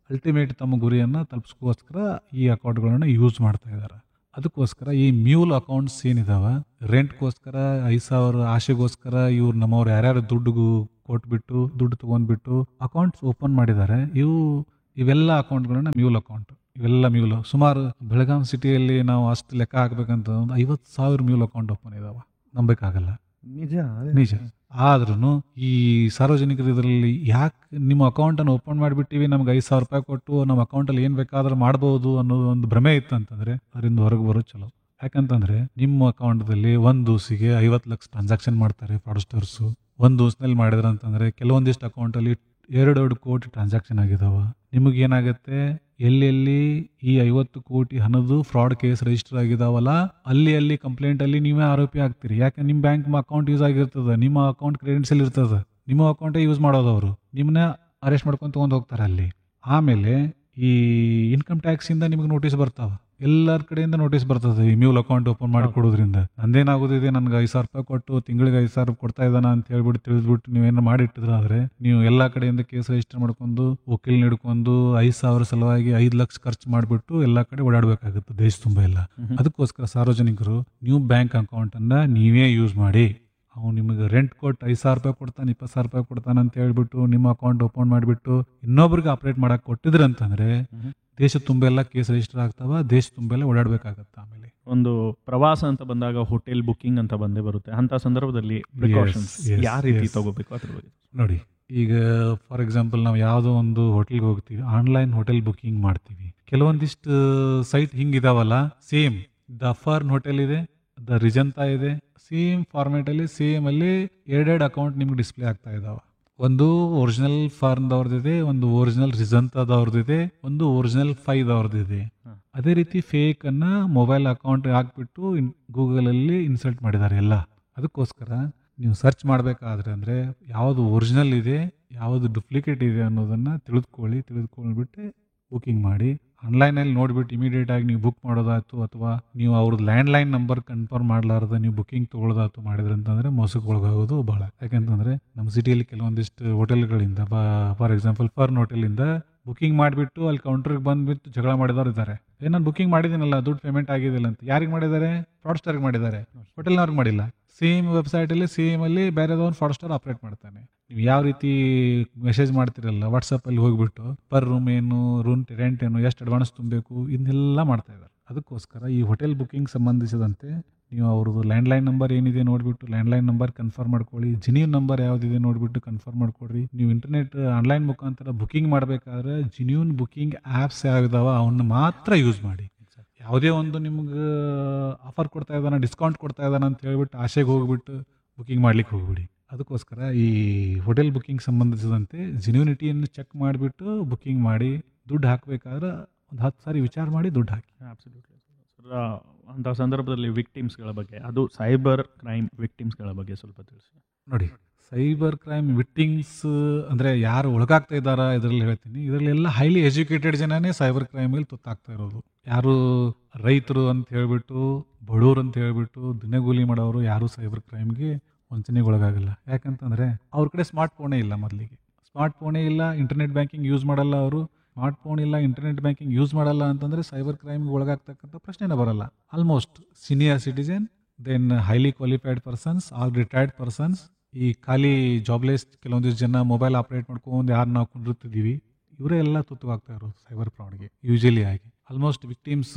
ಅಲ್ಟಿಮೇಟ್ ತಮ್ಮ ಗುರಿಯನ್ನು ತಲುಪಿಸ್ಕೋಸ್ಕರ ಈ ಅಕೌಂಟ್ಗಳನ್ನು ಯೂಸ್ ಮಾಡ್ತಾ ಇದ್ದಾರೆ. ಅದಕ್ಕೋಸ್ಕರ ಈ ಮ್ಯೂಲ್ ಅಕೌಂಟ್ಸ್ ಏನಿದಾವೆ ರೆಂಟ್ಗೋಸ್ಕರ ಐದು ಸಾವಿರ ಆಸೆಗೋಸ್ಕರ ಇವ್ರು ನಮ್ಮವ್ರು ಯಾರ್ಯಾರು ದುಡ್ಡು ಕೊಟ್ಬಿಟ್ಟು ದುಡ್ಡು ತೊಗೊಂಡ್ಬಿಟ್ಟು ಅಕೌಂಟ್ಸ್ ಓಪನ್ ಮಾಡಿದ್ದಾರೆ. ಇವು ಇವೆಲ್ಲ ಅಕೌಂಟ್ಗಳನ್ನ ಮ್ಯೂಲ್ ಅಕೌಂಟ್, ಇವೆಲ್ಲ ಮ್ಯೂಲ್ ಸುಮಾರು ಬೆಳಗಾಂ ಸಿಟಿಯಲ್ಲಿ ನಾವು ಅಷ್ಟು ಲೆಕ್ಕ ಹಾಕ್ಬೇಕಂತ ಒಂದು ಐವತ್ತು ಸಾವಿರ ಮ್ಯೂಲ್ ಅಕೌಂಟ್ ಓಪನ್ ಇದಾವೆ. ನಂಬೇಕಾಗಲ್ಲ, ನಿಜ ನಿಜ. ಆದ್ರೂ ಈ ಸಾರ್ವಜನಿಕರು ಇದರಲ್ಲಿ ಯಾಕೆ ನಿಮ್ಮ ಅಕೌಂಟನ್ನು ಓಪನ್ ಮಾಡಿಬಿಟ್ಟಿವಿ, ನಮ್ಗೆ ಐದು ಸಾವಿರ ರೂಪಾಯಿ ಕೊಟ್ಟು ನಮ್ಮ ಅಕೌಂಟಲ್ಲಿ ಏನು ಬೇಕಾದ್ರೂ ಮಾಡ್ಬೋದು ಅನ್ನೋದು ಒಂದು ಭ್ರಮೆ ಇತ್ತಂತಂದ್ರೆ ಅದರಿಂದ ಹೊರಗೆ ಬರೋದು ಚಲೋ. ಯಾಕಂತಂದ್ರೆ ನಿಮ್ಮ ಅಕೌಂಟದಲ್ಲಿ ಒಂದು ದಿವಸಿಗೆ ಐವತ್ತು ಲಕ್ಷ ಟ್ರಾನ್ಸಾಕ್ಷನ್ ಮಾಡ್ತಾರೆ ಫ್ರಾಡ್ಸ್ಟರ್ಸು. ಒಂದು ದಿವಸದಲ್ಲಿ ಮಾಡಿದ್ರೆ ಅಂತಂದ್ರೆ ಕೆಲವೊಂದಿಷ್ಟು ಅಕೌಂಟಲ್ಲಿ ಎರಡು ಎರಡು ಕೋಟಿ ಟ್ರಾನ್ಸಾಕ್ಷನ್ ಆಗಿದಾವ. ನಿಮಗೇನಾಗತ್ತೆ, ಎಲ್ಲೆಲ್ಲಿ ಈ ಐವತ್ತು ಕೋಟಿ ಹಣದ್ದು ಫ್ರಾಡ್ ಕೇಸ್ ರಿಜಿಸ್ಟರ್ ಆಗಿದಾವಲ್ಲ ಅಲ್ಲಿ ಅಲ್ಲಿ ಕಂಪ್ಲೇಂಟ್ ಅಲ್ಲಿ ನೀವೇ ಆರೋಪಿ ಆಗ್ತೀರಿ. ಯಾಕೆ ನಿಮ್ಮ ಬ್ಯಾಂಕ್ ಅಕೌಂಟ್ ಯೂಸ್ ಆಗಿರ್ತದೆ, ನಿಮ್ಮ ಅಕೌಂಟ್ ಕ್ರೆಡೆನ್ಷಿಯಲ್ ಇರ್ತದೆ, ನಿಮ್ಮ ಅಕೌಂಟೇ ಯೂಸ್ ಮಾಡೋದು ಅವರು, ನಿಮ್ಮನ್ನ ಅರೆಸ್ಟ್ ಮಾಡ್ಕೊಂಡು ತೊಗೊಂಡು ಹೋಗ್ತಾರೆ ಅಲ್ಲಿ. ಆಮೇಲೆ ಈ ಇನ್ಕಮ್ ಟ್ಯಾಕ್ಸ್ ಇಂದ ನಿಮ್ಗೆ ನೋಟಿಸ್ ಬರ್ತಾವ, ಎಲ್ಲರ ಕಡೆಯಿಂದ ನೋಟಿಸ್ ಬರ್ತದೆ ಈ ಮ್ಯೂಲ್ ಅಕೌಂಟ್ ಓಪನ್ ಮಾಡಿ ಕೊಡೋದ್ರಿಂದ. ನಂದೇನಾಗೋದಿದೆ, ನನ್ಗೆ ಐದು ಸಾವಿರ ರೂಪಾಯಿ ಕೊಟ್ಟು ತಿಂಗಳಿಗೆ ಐದು ಸಾವಿರ ಕೊಡ್ತಾ ಇದ್ದಾನ ಅಂತ ಹೇಳ್ಬಿಟ್ಟು ತಿಳಿದ್ಬಿಟ್ಟು ನೀವೇನು ಮಾಡಿಟ್ಟಿದ್ರೆ ಆದ್ರೆ ನೀವು ಎಲ್ಲಾ ಕಡೆಯಿಂದ ಕೇಸ್ ರಿಜಿಸ್ಟರ್ ಮಾಡ್ಕೊಂಡು ವಕೀಲ್ ಹಿಡ್ಕೊಂಡು ಐದು ಸಾವಿರ ಸಲುವಾಗಿ ಐದು ಲಕ್ಷ ಖರ್ಚು ಮಾಡಿಬಿಟ್ಟು ಎಲ್ಲಾ ಕಡೆ ಓಡಾಡಬೇಕಾಗುತ್ತೆ ದೇಶ ತುಂಬ ಎಲ್ಲ. ಅದಕ್ಕೋಸ್ಕರ ಸಾರ್ವಜನಿಕರು ನೀವು ಬ್ಯಾಂಕ್ ಅಕೌಂಟ್ ಅನ್ನ ನೀವೇ ಯೂಸ್ ಮಾಡಿ. ಅವ್ನು ನಿಮಗೆ ರೆಂಟ್ ಕೊಟ್ಟು ಐದು ಸಾವಿರ ರೂಪಾಯಿ ಕೊಡ್ತಾನೆ, ಇಪ್ಪತ್ತು ಸಾವಿರ ರೂಪಾಯಿ ಕೊಡ್ತಾನೆ ಅಂತ ಹೇಳ್ಬಿಟ್ಟು ನಿಮ್ಮ ಅಕೌಂಟ್ ಓಪನ್ ಮಾಡಿಬಿಟ್ಟು ಇನ್ನೊಬ್ರಿಗೆ ಆಪರೇಟ್ ಮಾಡಕ್ ಕೊಟ್ಟಿದ್ರೆ ಅಂತಂದ್ರೆ ದೇಶ ತುಂಬೆಲ್ಲ ಕೇಸ್ ರಿಜಿಸ್ಟರ್ ಆಗ್ತಾವ, ದೇಶ ತುಂಬೆಲ್ಲ ಓಡಾಡಬೇಕಾಗತ್ತೆ. ಆಮೇಲೆ ಒಂದು ಪ್ರವಾಸ ಅಂತ ಬಂದಾಗ ಹೋಟೆಲ್ ಬುಕಿಂಗ್ ಅಂತ ಬಂದೇ ಬರುತ್ತೆ. ಅಂತ ಸಂದರ್ಭದಲ್ಲಿ ಪ್ರಿಕಾಷನ್ಸ್ ಯಾವ ರೀತಿ ತಗೋಬೇಕು ಅದ್ರ ಬಗ್ಗೆ ನೋಡಿ. ಈಗ ಫಾರ್ ಎಕ್ಸಾಂಪಲ್ ನಾವು ಯಾವುದೋ ಒಂದು ಹೋಟೆಲ್ಗೆ ಹೋಗ್ತೀವಿ, ಆನ್ಲೈನ್ ಹೋಟೆಲ್ ಬುಕಿಂಗ್ ಮಾಡ್ತೀವಿ. ಕೆಲವೊಂದಿಷ್ಟು site ಹಿಂಗಿದಾವಲ್ಲ, same the fern hotel ಇದೆ, ದ ರಿಜಂತಾ ಇದೆ, ಸೇಮ್ ಫಾರ್ಮೇಟ್ ಅಲ್ಲಿ ಸೇಮ್ ಅಲ್ಲಿ ಎರಡೆರಡು ಅಕೌಂಟ್ ನಿಮ್ಗೆ ಡಿಸ್ಪ್ಲೇ ಆಗ್ತಾ ಇದಾವ. ಒಂದು ಒರಿಜಿನಲ್ ಫಾರ್ಮ್ದವ್ರದಿದೆ, ಒಂದು ಒರಿಜಿನಲ್ ರಿಜಂತಾದವ್ರದಿದೆ, ಒಂದು ಒರಿಜಿನಲ್ ಫೈದವ್ರದಿದೆ. ಅದೇ ರೀತಿ ಫೇಕ್ ಅನ್ನ ಮೊಬೈಲ್ ಅಕೌಂಟ್ ಹಾಕ್ಬಿಟ್ಟು ಗೂಗಲ್ ಅಲ್ಲಿ ಇನ್ಸರ್ಟ್ ಮಾಡಿದ್ದಾರೆ ಎಲ್ಲ. ಅದಕ್ಕೋಸ್ಕರ ನೀವು ಸರ್ಚ್ ಮಾಡಬೇಕಾದ್ರೆ ಅಂದ್ರೆ ಯಾವುದು ಒರಿಜಿನಲ್ ಇದೆ ಯಾವುದು ಡುಪ್ಲಿಕೇಟ್ ಇದೆ ಅನ್ನೋದನ್ನ ತಿಳಿದುಕೊಳ್ಳಿ. ತಿಳಿದುಕೊಂಡ್ಬಿಟ್ಟು ಬುಕಿಂಗ್ ಮಾಡಿ. ಆನ್ಲೈನಲ್ಲಿ ನೋಡಿಬಿಟ್ಟು ಇಮಿಡಿಯೇಟ್ ಆಗಿ ನೀವು ಬುಕ್ ಮಾಡೋದಾಯ್ತು ಅಥವಾ ನೀವು ಅವ್ರದ್ದು ಲ್ಯಾಂಡ್ ಲೈನ್ ನಂಬರ್ ಕನ್ಫರ್ಮ್ ಮಾಡಲಾರ್ದ ನೀವು ಬುಕಿಂಗ್ ತೊಗೊಳ್ಳೋದಾಯ್ತು ಮಾಡಿದ್ರೆ ಅಂತಂದ್ರೆ ಮೋಸಕ್ಕೆ ಒಳಗಾಗೋದು ಭಾಳ. ಯಾಕಂತಂದ್ರೆ ನಮ್ಮ ಸಿಟಿಯಲ್ಲಿ ಕೆಲವೊಂದಿಷ್ಟು ಹೋಟೆಲ್ಗಳಿಂದ ಫಾರ್ ಎಕ್ಸಾಂಪಲ್ ಫರ್ನ್ ಹೋಟೆಲಿಂದ ಬುಕಿಂಗ್ ಮಾಡಿಬಿಟ್ಟು ಅಲ್ಲಿ ಕೌಂಟರ್ಗೆ ಬಂದ್ಬಿಟ್ಟು ಜಗಳ ಮಾಡಿದವ್ರು ಇದ್ದಾರೆ. ಏ ನಾನು ಬುಕಿಂಗ್ ಮಾಡಿದ್ದೀನಲ್ಲ, ದುಡ್ಡು ಪೇಮೆಂಟ್ ಆಗಿದಿಲ್ಲ ಅಂತ. ಯಾರಿಗೆ ಮಾಡಿದ್ದಾರೆ? ಫ್ರಾಡ್ಸ್ಟರ್ಗೆ ಮಾಡಿದ್ದಾರೆ, ಹೋಟೆಲ್ನವ್ರಿಗೆ ಮಾಡಿಲ್ಲ. ಸೇಮ್ ವೆಬ್ಸೈಟಲ್ಲಿ ಸೇಮ್ ಅಲ್ಲಿ ಬೇರೆದವ್ನು ಫ್ರಾಡ್ಸ್ಟರ್ ಆಪರೇಟ್ ಮಾಡ್ತಾನೆ. ನೀವು ಯಾವ ರೀತಿ ಮೆಸೇಜ್ ಮಾಡ್ತಿರಲ್ಲ ವಾಟ್ಸಪ್ಪಲ್ಲಿ ಹೋಗ್ಬಿಟ್ಟು ಪರ್ ರೂಮ್ ಏನು, ರೂಮ್ ರೆಂಟ್ ಏನು, ಎಷ್ಟು ಅಡ್ವಾನ್ಸ್ ತುಂಬಬೇಕು, ಇದನ್ನೆಲ್ಲ ಮಾಡ್ತಾ ಇದ್ದಾರೆ. ಅದಕ್ಕೋಸ್ಕರ ಈ ಹೋಟೆಲ್ ಬುಕಿಂಗ್ ಸಂಬಂಧಿಸಿದಂತೆ ನೀವು ಅವ್ರದ್ದು ಲ್ಯಾಂಡ್ಲೈನ್ ನಂಬರ್ ಏನಿದೆ ನೋಡಿಬಿಟ್ಟು ಲ್ಯಾಂಡ್ಲೈನ್ ನಂಬರ್ ಕನ್ಫರ್ಮ್ ಮಾಡ್ಕೊಳ್ಳಿ. ಜಿನ್ಯೂನ್ ನಂಬರ್ ಯಾವುದಿದೆ ನೋಡಿಬಿಟ್ಟು ಕನ್ಫರ್ಮ್ ಮಾಡ್ಕೊಡ್ರಿ. ನೀವು ಇಂಟರ್ನೆಟ್ ಆನ್ಲೈನ್ ಮುಖಾಂತರ ಬುಕಿಂಗ್ ಮಾಡಬೇಕಾದ್ರೆ ಜಿನ್ಯೂನ್ ಬುಕಿಂಗ್ ಆ್ಯಪ್ಸ್ ಯಾವಿದಾವ ಅವನ್ನ ಮಾತ್ರ ಯೂಸ್ ಮಾಡಿ. ಯಾವುದೇ ಒಂದು ನಿಮ್ಗೆ ಆಫರ್ ಕೊಡ್ತಾ ಇದ್ದಾನೆ, ಡಿಸ್ಕೌಂಟ್ ಕೊಡ್ತಾ ಇದ್ದಾನೆ ಅಂತ ಹೇಳ್ಬಿಟ್ಟು ಆಸೆಗೆ ಹೋಗ್ಬಿಟ್ಟು ಬುಕಿಂಗ್ ಮಾಡ್ಲಿಕ್ಕೆ ಹೋಗ್ಬಿಡಿ. ಅದಕ್ಕೋಸ್ಕರ ಈ ಹೋಟೆಲ್ ಬುಕಿಂಗ್ ಸಂಬಂಧಿಸಿದಂತೆ ಜಿನ್ಯೂನಿಟಿಯನ್ನು ಚೆಕ್ ಮಾಡಿಬಿಟ್ಟು ಬುಕಿಂಗ್ ಮಾಡಿ. ದುಡ್ಡು ಹಾಕಬೇಕಾದ್ರೆ ಒಂದು ಹತ್ತು ಸಾರಿ ವಿಚಾರ ಮಾಡಿ ದುಡ್ಡು ಹಾಕಿ. Absolutely sir. ಅಂಥ ಸಂದರ್ಭದಲ್ಲಿ ವಿಕ್ಟಿಮ್ಸ್ಗಳ ಬಗ್ಗೆ, ಅದು ಸೈಬರ್ ಕ್ರೈಮ್ ವಿಕ್ಟಿಮ್ಸ್ಗಳ ಬಗ್ಗೆ ಸ್ವಲ್ಪ ತಿಳಿಸಿ. ನೋಡಿ, ಸೈಬರ್ ಕ್ರೈಮ್ ವಿಕ್ಟಿಮ್ಸ್ ಅಂದರೆ ಯಾರು ಒಳಗಾಗ್ತಾ ಇದ್ದಾರಾ ಇದರಲ್ಲಿ ಹೇಳ್ತೀನಿ. ಇದರಲ್ಲಿ ಎಲ್ಲ ಹೈಲಿ ಎಜುಕೇಟೆಡ್ ಜನನೇ ಸೈಬರ್ ಕ್ರೈಮಲ್ಲಿ ತುತ್ತಾಗ್ತಾ ಇರೋದು. ಯಾರು ರೈತರು ಅಂತ ಹೇಳ್ಬಿಟ್ಟು, ಬಡವರು ಅಂತ ಹೇಳ್ಬಿಟ್ಟು ದಿನಗೂಲಿ ಮಾಡೋರು ಯಾರು ಸೈಬರ್ ಕ್ರೈಮ್ಗೆ ವಂಚನೆಗೆ ಒಳಗಾಗಲ್ಲ. ಯಾಕಂತಂದರೆ ಅವ್ರ ಕಡೆ ಸ್ಮಾರ್ಟ್ ಫೋನೇ ಇಲ್ಲ. ಮೊದಲಿಗೆ ಸ್ಮಾರ್ಟ್ ಫೋನೇ ಇಲ್ಲ, ಇಂಟರ್ನೆಟ್ ಬ್ಯಾಂಕಿಂಗ್ ಯೂಸ್ ಮಾಡಲ್ಲ ಅವರು. ಸ್ಮಾರ್ಟ್ ಫೋನ್ ಇಲ್ಲ, ಇಂಟರ್ನೆಟ್ ಬ್ಯಾಂಕಿಂಗ್ ಯೂಸ್ ಮಾಡಲ್ಲ ಅಂತಂದರೆ ಸೈಬರ್ ಕ್ರೈಮ್ಗೆ ಒಳಗಾಗ್ತಕ್ಕಂಥ ಪ್ರಶ್ನೆನೇ ಬರಲ್ಲ. Almost senior citizen, then highly qualified persons, all retired persons, ಈ ಖಾಲಿ ಜಾಬ್ಲೆಸ್ ಕೆಲವೊಂದಿಷ್ಟು ಜನ ಮೊಬೈಲ್ ಆಪ್ರೇಟ್ ಮಾಡ್ಕೊಂಡು ಯಾರು ನಾವು ಕುಂದಿರ್ತಿದ್ದೀವಿ, ಇವರೇ ಎಲ್ಲ ತುತ್ತುವಾಗ್ತಾ ಇರೋದು ಸೈಬರ್ ಫ್ರಾಡ್ಗೆ ಯೂಶಲಿ ಆಗಿ. Almost victims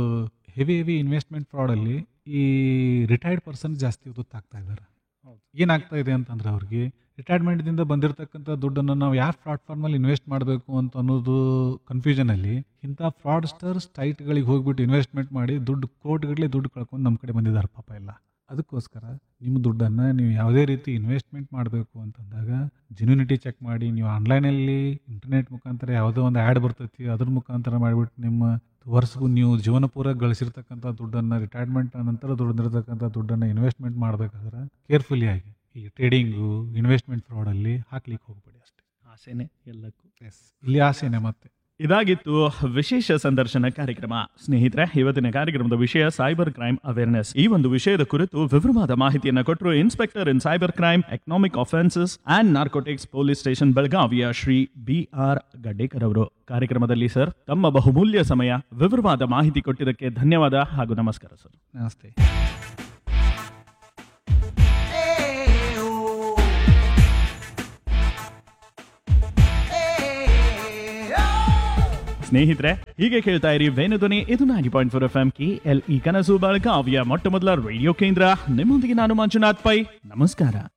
heavy heavy investment ಫ್ರಾಡಲ್ಲಿ ಈ ರಿಟೈರ್ಡ್ ಪರ್ಸನ್ ಜಾಸ್ತಿ ತುತ್ತಾಗ್ತಾ ಇದ್ದಾರೆ. ಏನಾಗ್ತಾ ಇದೆ ಅಂತಂದ್ರೆ ಅವ್ರಿಗೆ ರಿಟೈರ್ಮೆಂಟ್ದಿಂದ ಬಂದಿರತಕ್ಕಂಥ ದುಡ್ಡನ್ನು ನಾವು ಯಾವ ಪ್ಲಾಟ್ಫಾರ್ಮಲ್ಲಿ ಇನ್ವೆಸ್ಟ್ ಮಾಡಬೇಕು ಅಂತ ಅನ್ನೋದು ಕನ್ಫ್ಯೂಷನಲ್ಲಿ ಇಂಥ ಫ್ರಾಡ್ಸ್ಟರ್ ಸೈಟ್ಗಳಿಗೆ ಹೋಗ್ಬಿಟ್ಟು ಇನ್ವೆಸ್ಟ್ಮೆಂಟ್ ಮಾಡಿ ದುಡ್ಡು ಕೋಟಿಗಟ್ಟಲೆ ದುಡ್ಡು ಕಳ್ಕೊಂಡು ನಮ್ಮ ಕಡೆ ಬಂದಿದ್ದಾರೆ ಪಾಪ ಎಲ್ಲ. ಅದಕ್ಕೋಸ್ಕರ ನಿಮ್ಮ ದುಡ್ಡನ್ನು ನೀವು ಯಾವುದೇ ರೀತಿ ಇನ್ವೆಸ್ಟ್ಮೆಂಟ್ ಮಾಡಬೇಕು ಅಂತಂದಾಗ ಜಿನ್ಯೂನಿಟಿ ಚೆಕ್ ಮಾಡಿ. ನೀವು ಆನ್ಲೈನಲ್ಲಿ ಇಂಟರ್ನೆಟ್ ಮುಖಾಂತರ ಯಾವುದೋ ಒಂದು ಆ್ಯಡ್ ಬರ್ತೈತಿ, ಅದ್ರ ಮುಖಾಂತರ ಮಾಡಿಬಿಟ್ಟು ನಿಮ್ಮ ವರ್ಷಗೂ ನೀವು ಜೀವನ ಪೂರ ಗಳಿಸಿರ್ತಕ್ಕಂಥ ದುಡ್ಡನ್ನು, ರಿಟೈರ್ಮೆಂಟ್ ನಂತರ ದುಡ್ಡಿರ್ತಕ್ಕಂಥ ದುಡ್ಡನ್ನು ಇನ್ವೆಸ್ಟ್ಮೆಂಟ್ ಮಾಡಬೇಕಾದ್ರೆ ಕೇರ್ಫುಲಿ ಆಗಿ ಈ ಟ್ರೇಡಿಂಗು, ಇನ್ವೆಸ್ಟ್ಮೆಂಟ್ ಫ್ರಾಡಲ್ಲಿ ಹಾಕ್ಲಿಕ್ಕೆ ಹೋಗ್ಬೇಡಿ ಅಷ್ಟೇ. ಆಸೆನೆ ಎಲ್ಲಕ್ಕೂ. ಎಸ್, ಇಲ್ಲಿ ಆಸೆನೆ ಮತ್ತೆ ಇದಾಗಿತ್ತು ವಿಶೇಷ ಸಂದರ್ಶನ ಕಾರ್ಯಕ್ರಮ. ಸ್ನೇಹಿತರೆ, ಇವತ್ತಿನ ಕಾರ್ಯಕ್ರಮದ ವಿಷಯ ಸೈಬರ್ ಕ್ರೈಮ್ ಅವೇರ್ನೆಸ್. ಈ ಒಂದು ವಿಷಯದ ಕುರಿತು ವಿವರವಾದ ಮಾಹಿತಿಯನ್ನು ಕೊಟ್ಟರು inspector in cyber crime, economic offences and narcotics police station ಬೆಳಗಾವಿಯ ಶ್ರೀ ಬಿ ಆರ್ ಗಡ್ಡೇಕರ್ ಅವರು. ಕಾರ್ಯಕ್ರಮದಲ್ಲಿ ಸರ್ ತಮ್ಮ ಬಹುಮೂಲ್ಯ ಸಮಯ, ವಿವರವಾದ ಮಾಹಿತಿ ಕೊಟ್ಟಿದ್ದಕ್ಕೆ ಧನ್ಯವಾದ ಹಾಗೂ ನಮಸ್ಕಾರ ಸರ್. ನಮಸ್ತೆ. ಸ್ನೇಹಿತರೆ, ಹೀಗೆ ಕೇಳ್ತಾ ಇರಿ ವೇಣುಧ್ವನಿ. ಇದು ninety point four F M K L E ಕನಸು ಬೆಳಗಾವಿಯ ಮೊಟ್ಟ ಮೊದಲ ರೇಡಿಯೋ ಕೇಂದ್ರ. ನಿಮ್ಮೊಂದಿಗೆ ನಾನು ಮಂಜುನಾಥ್ ಪೈ. ನಮಸ್ಕಾರ.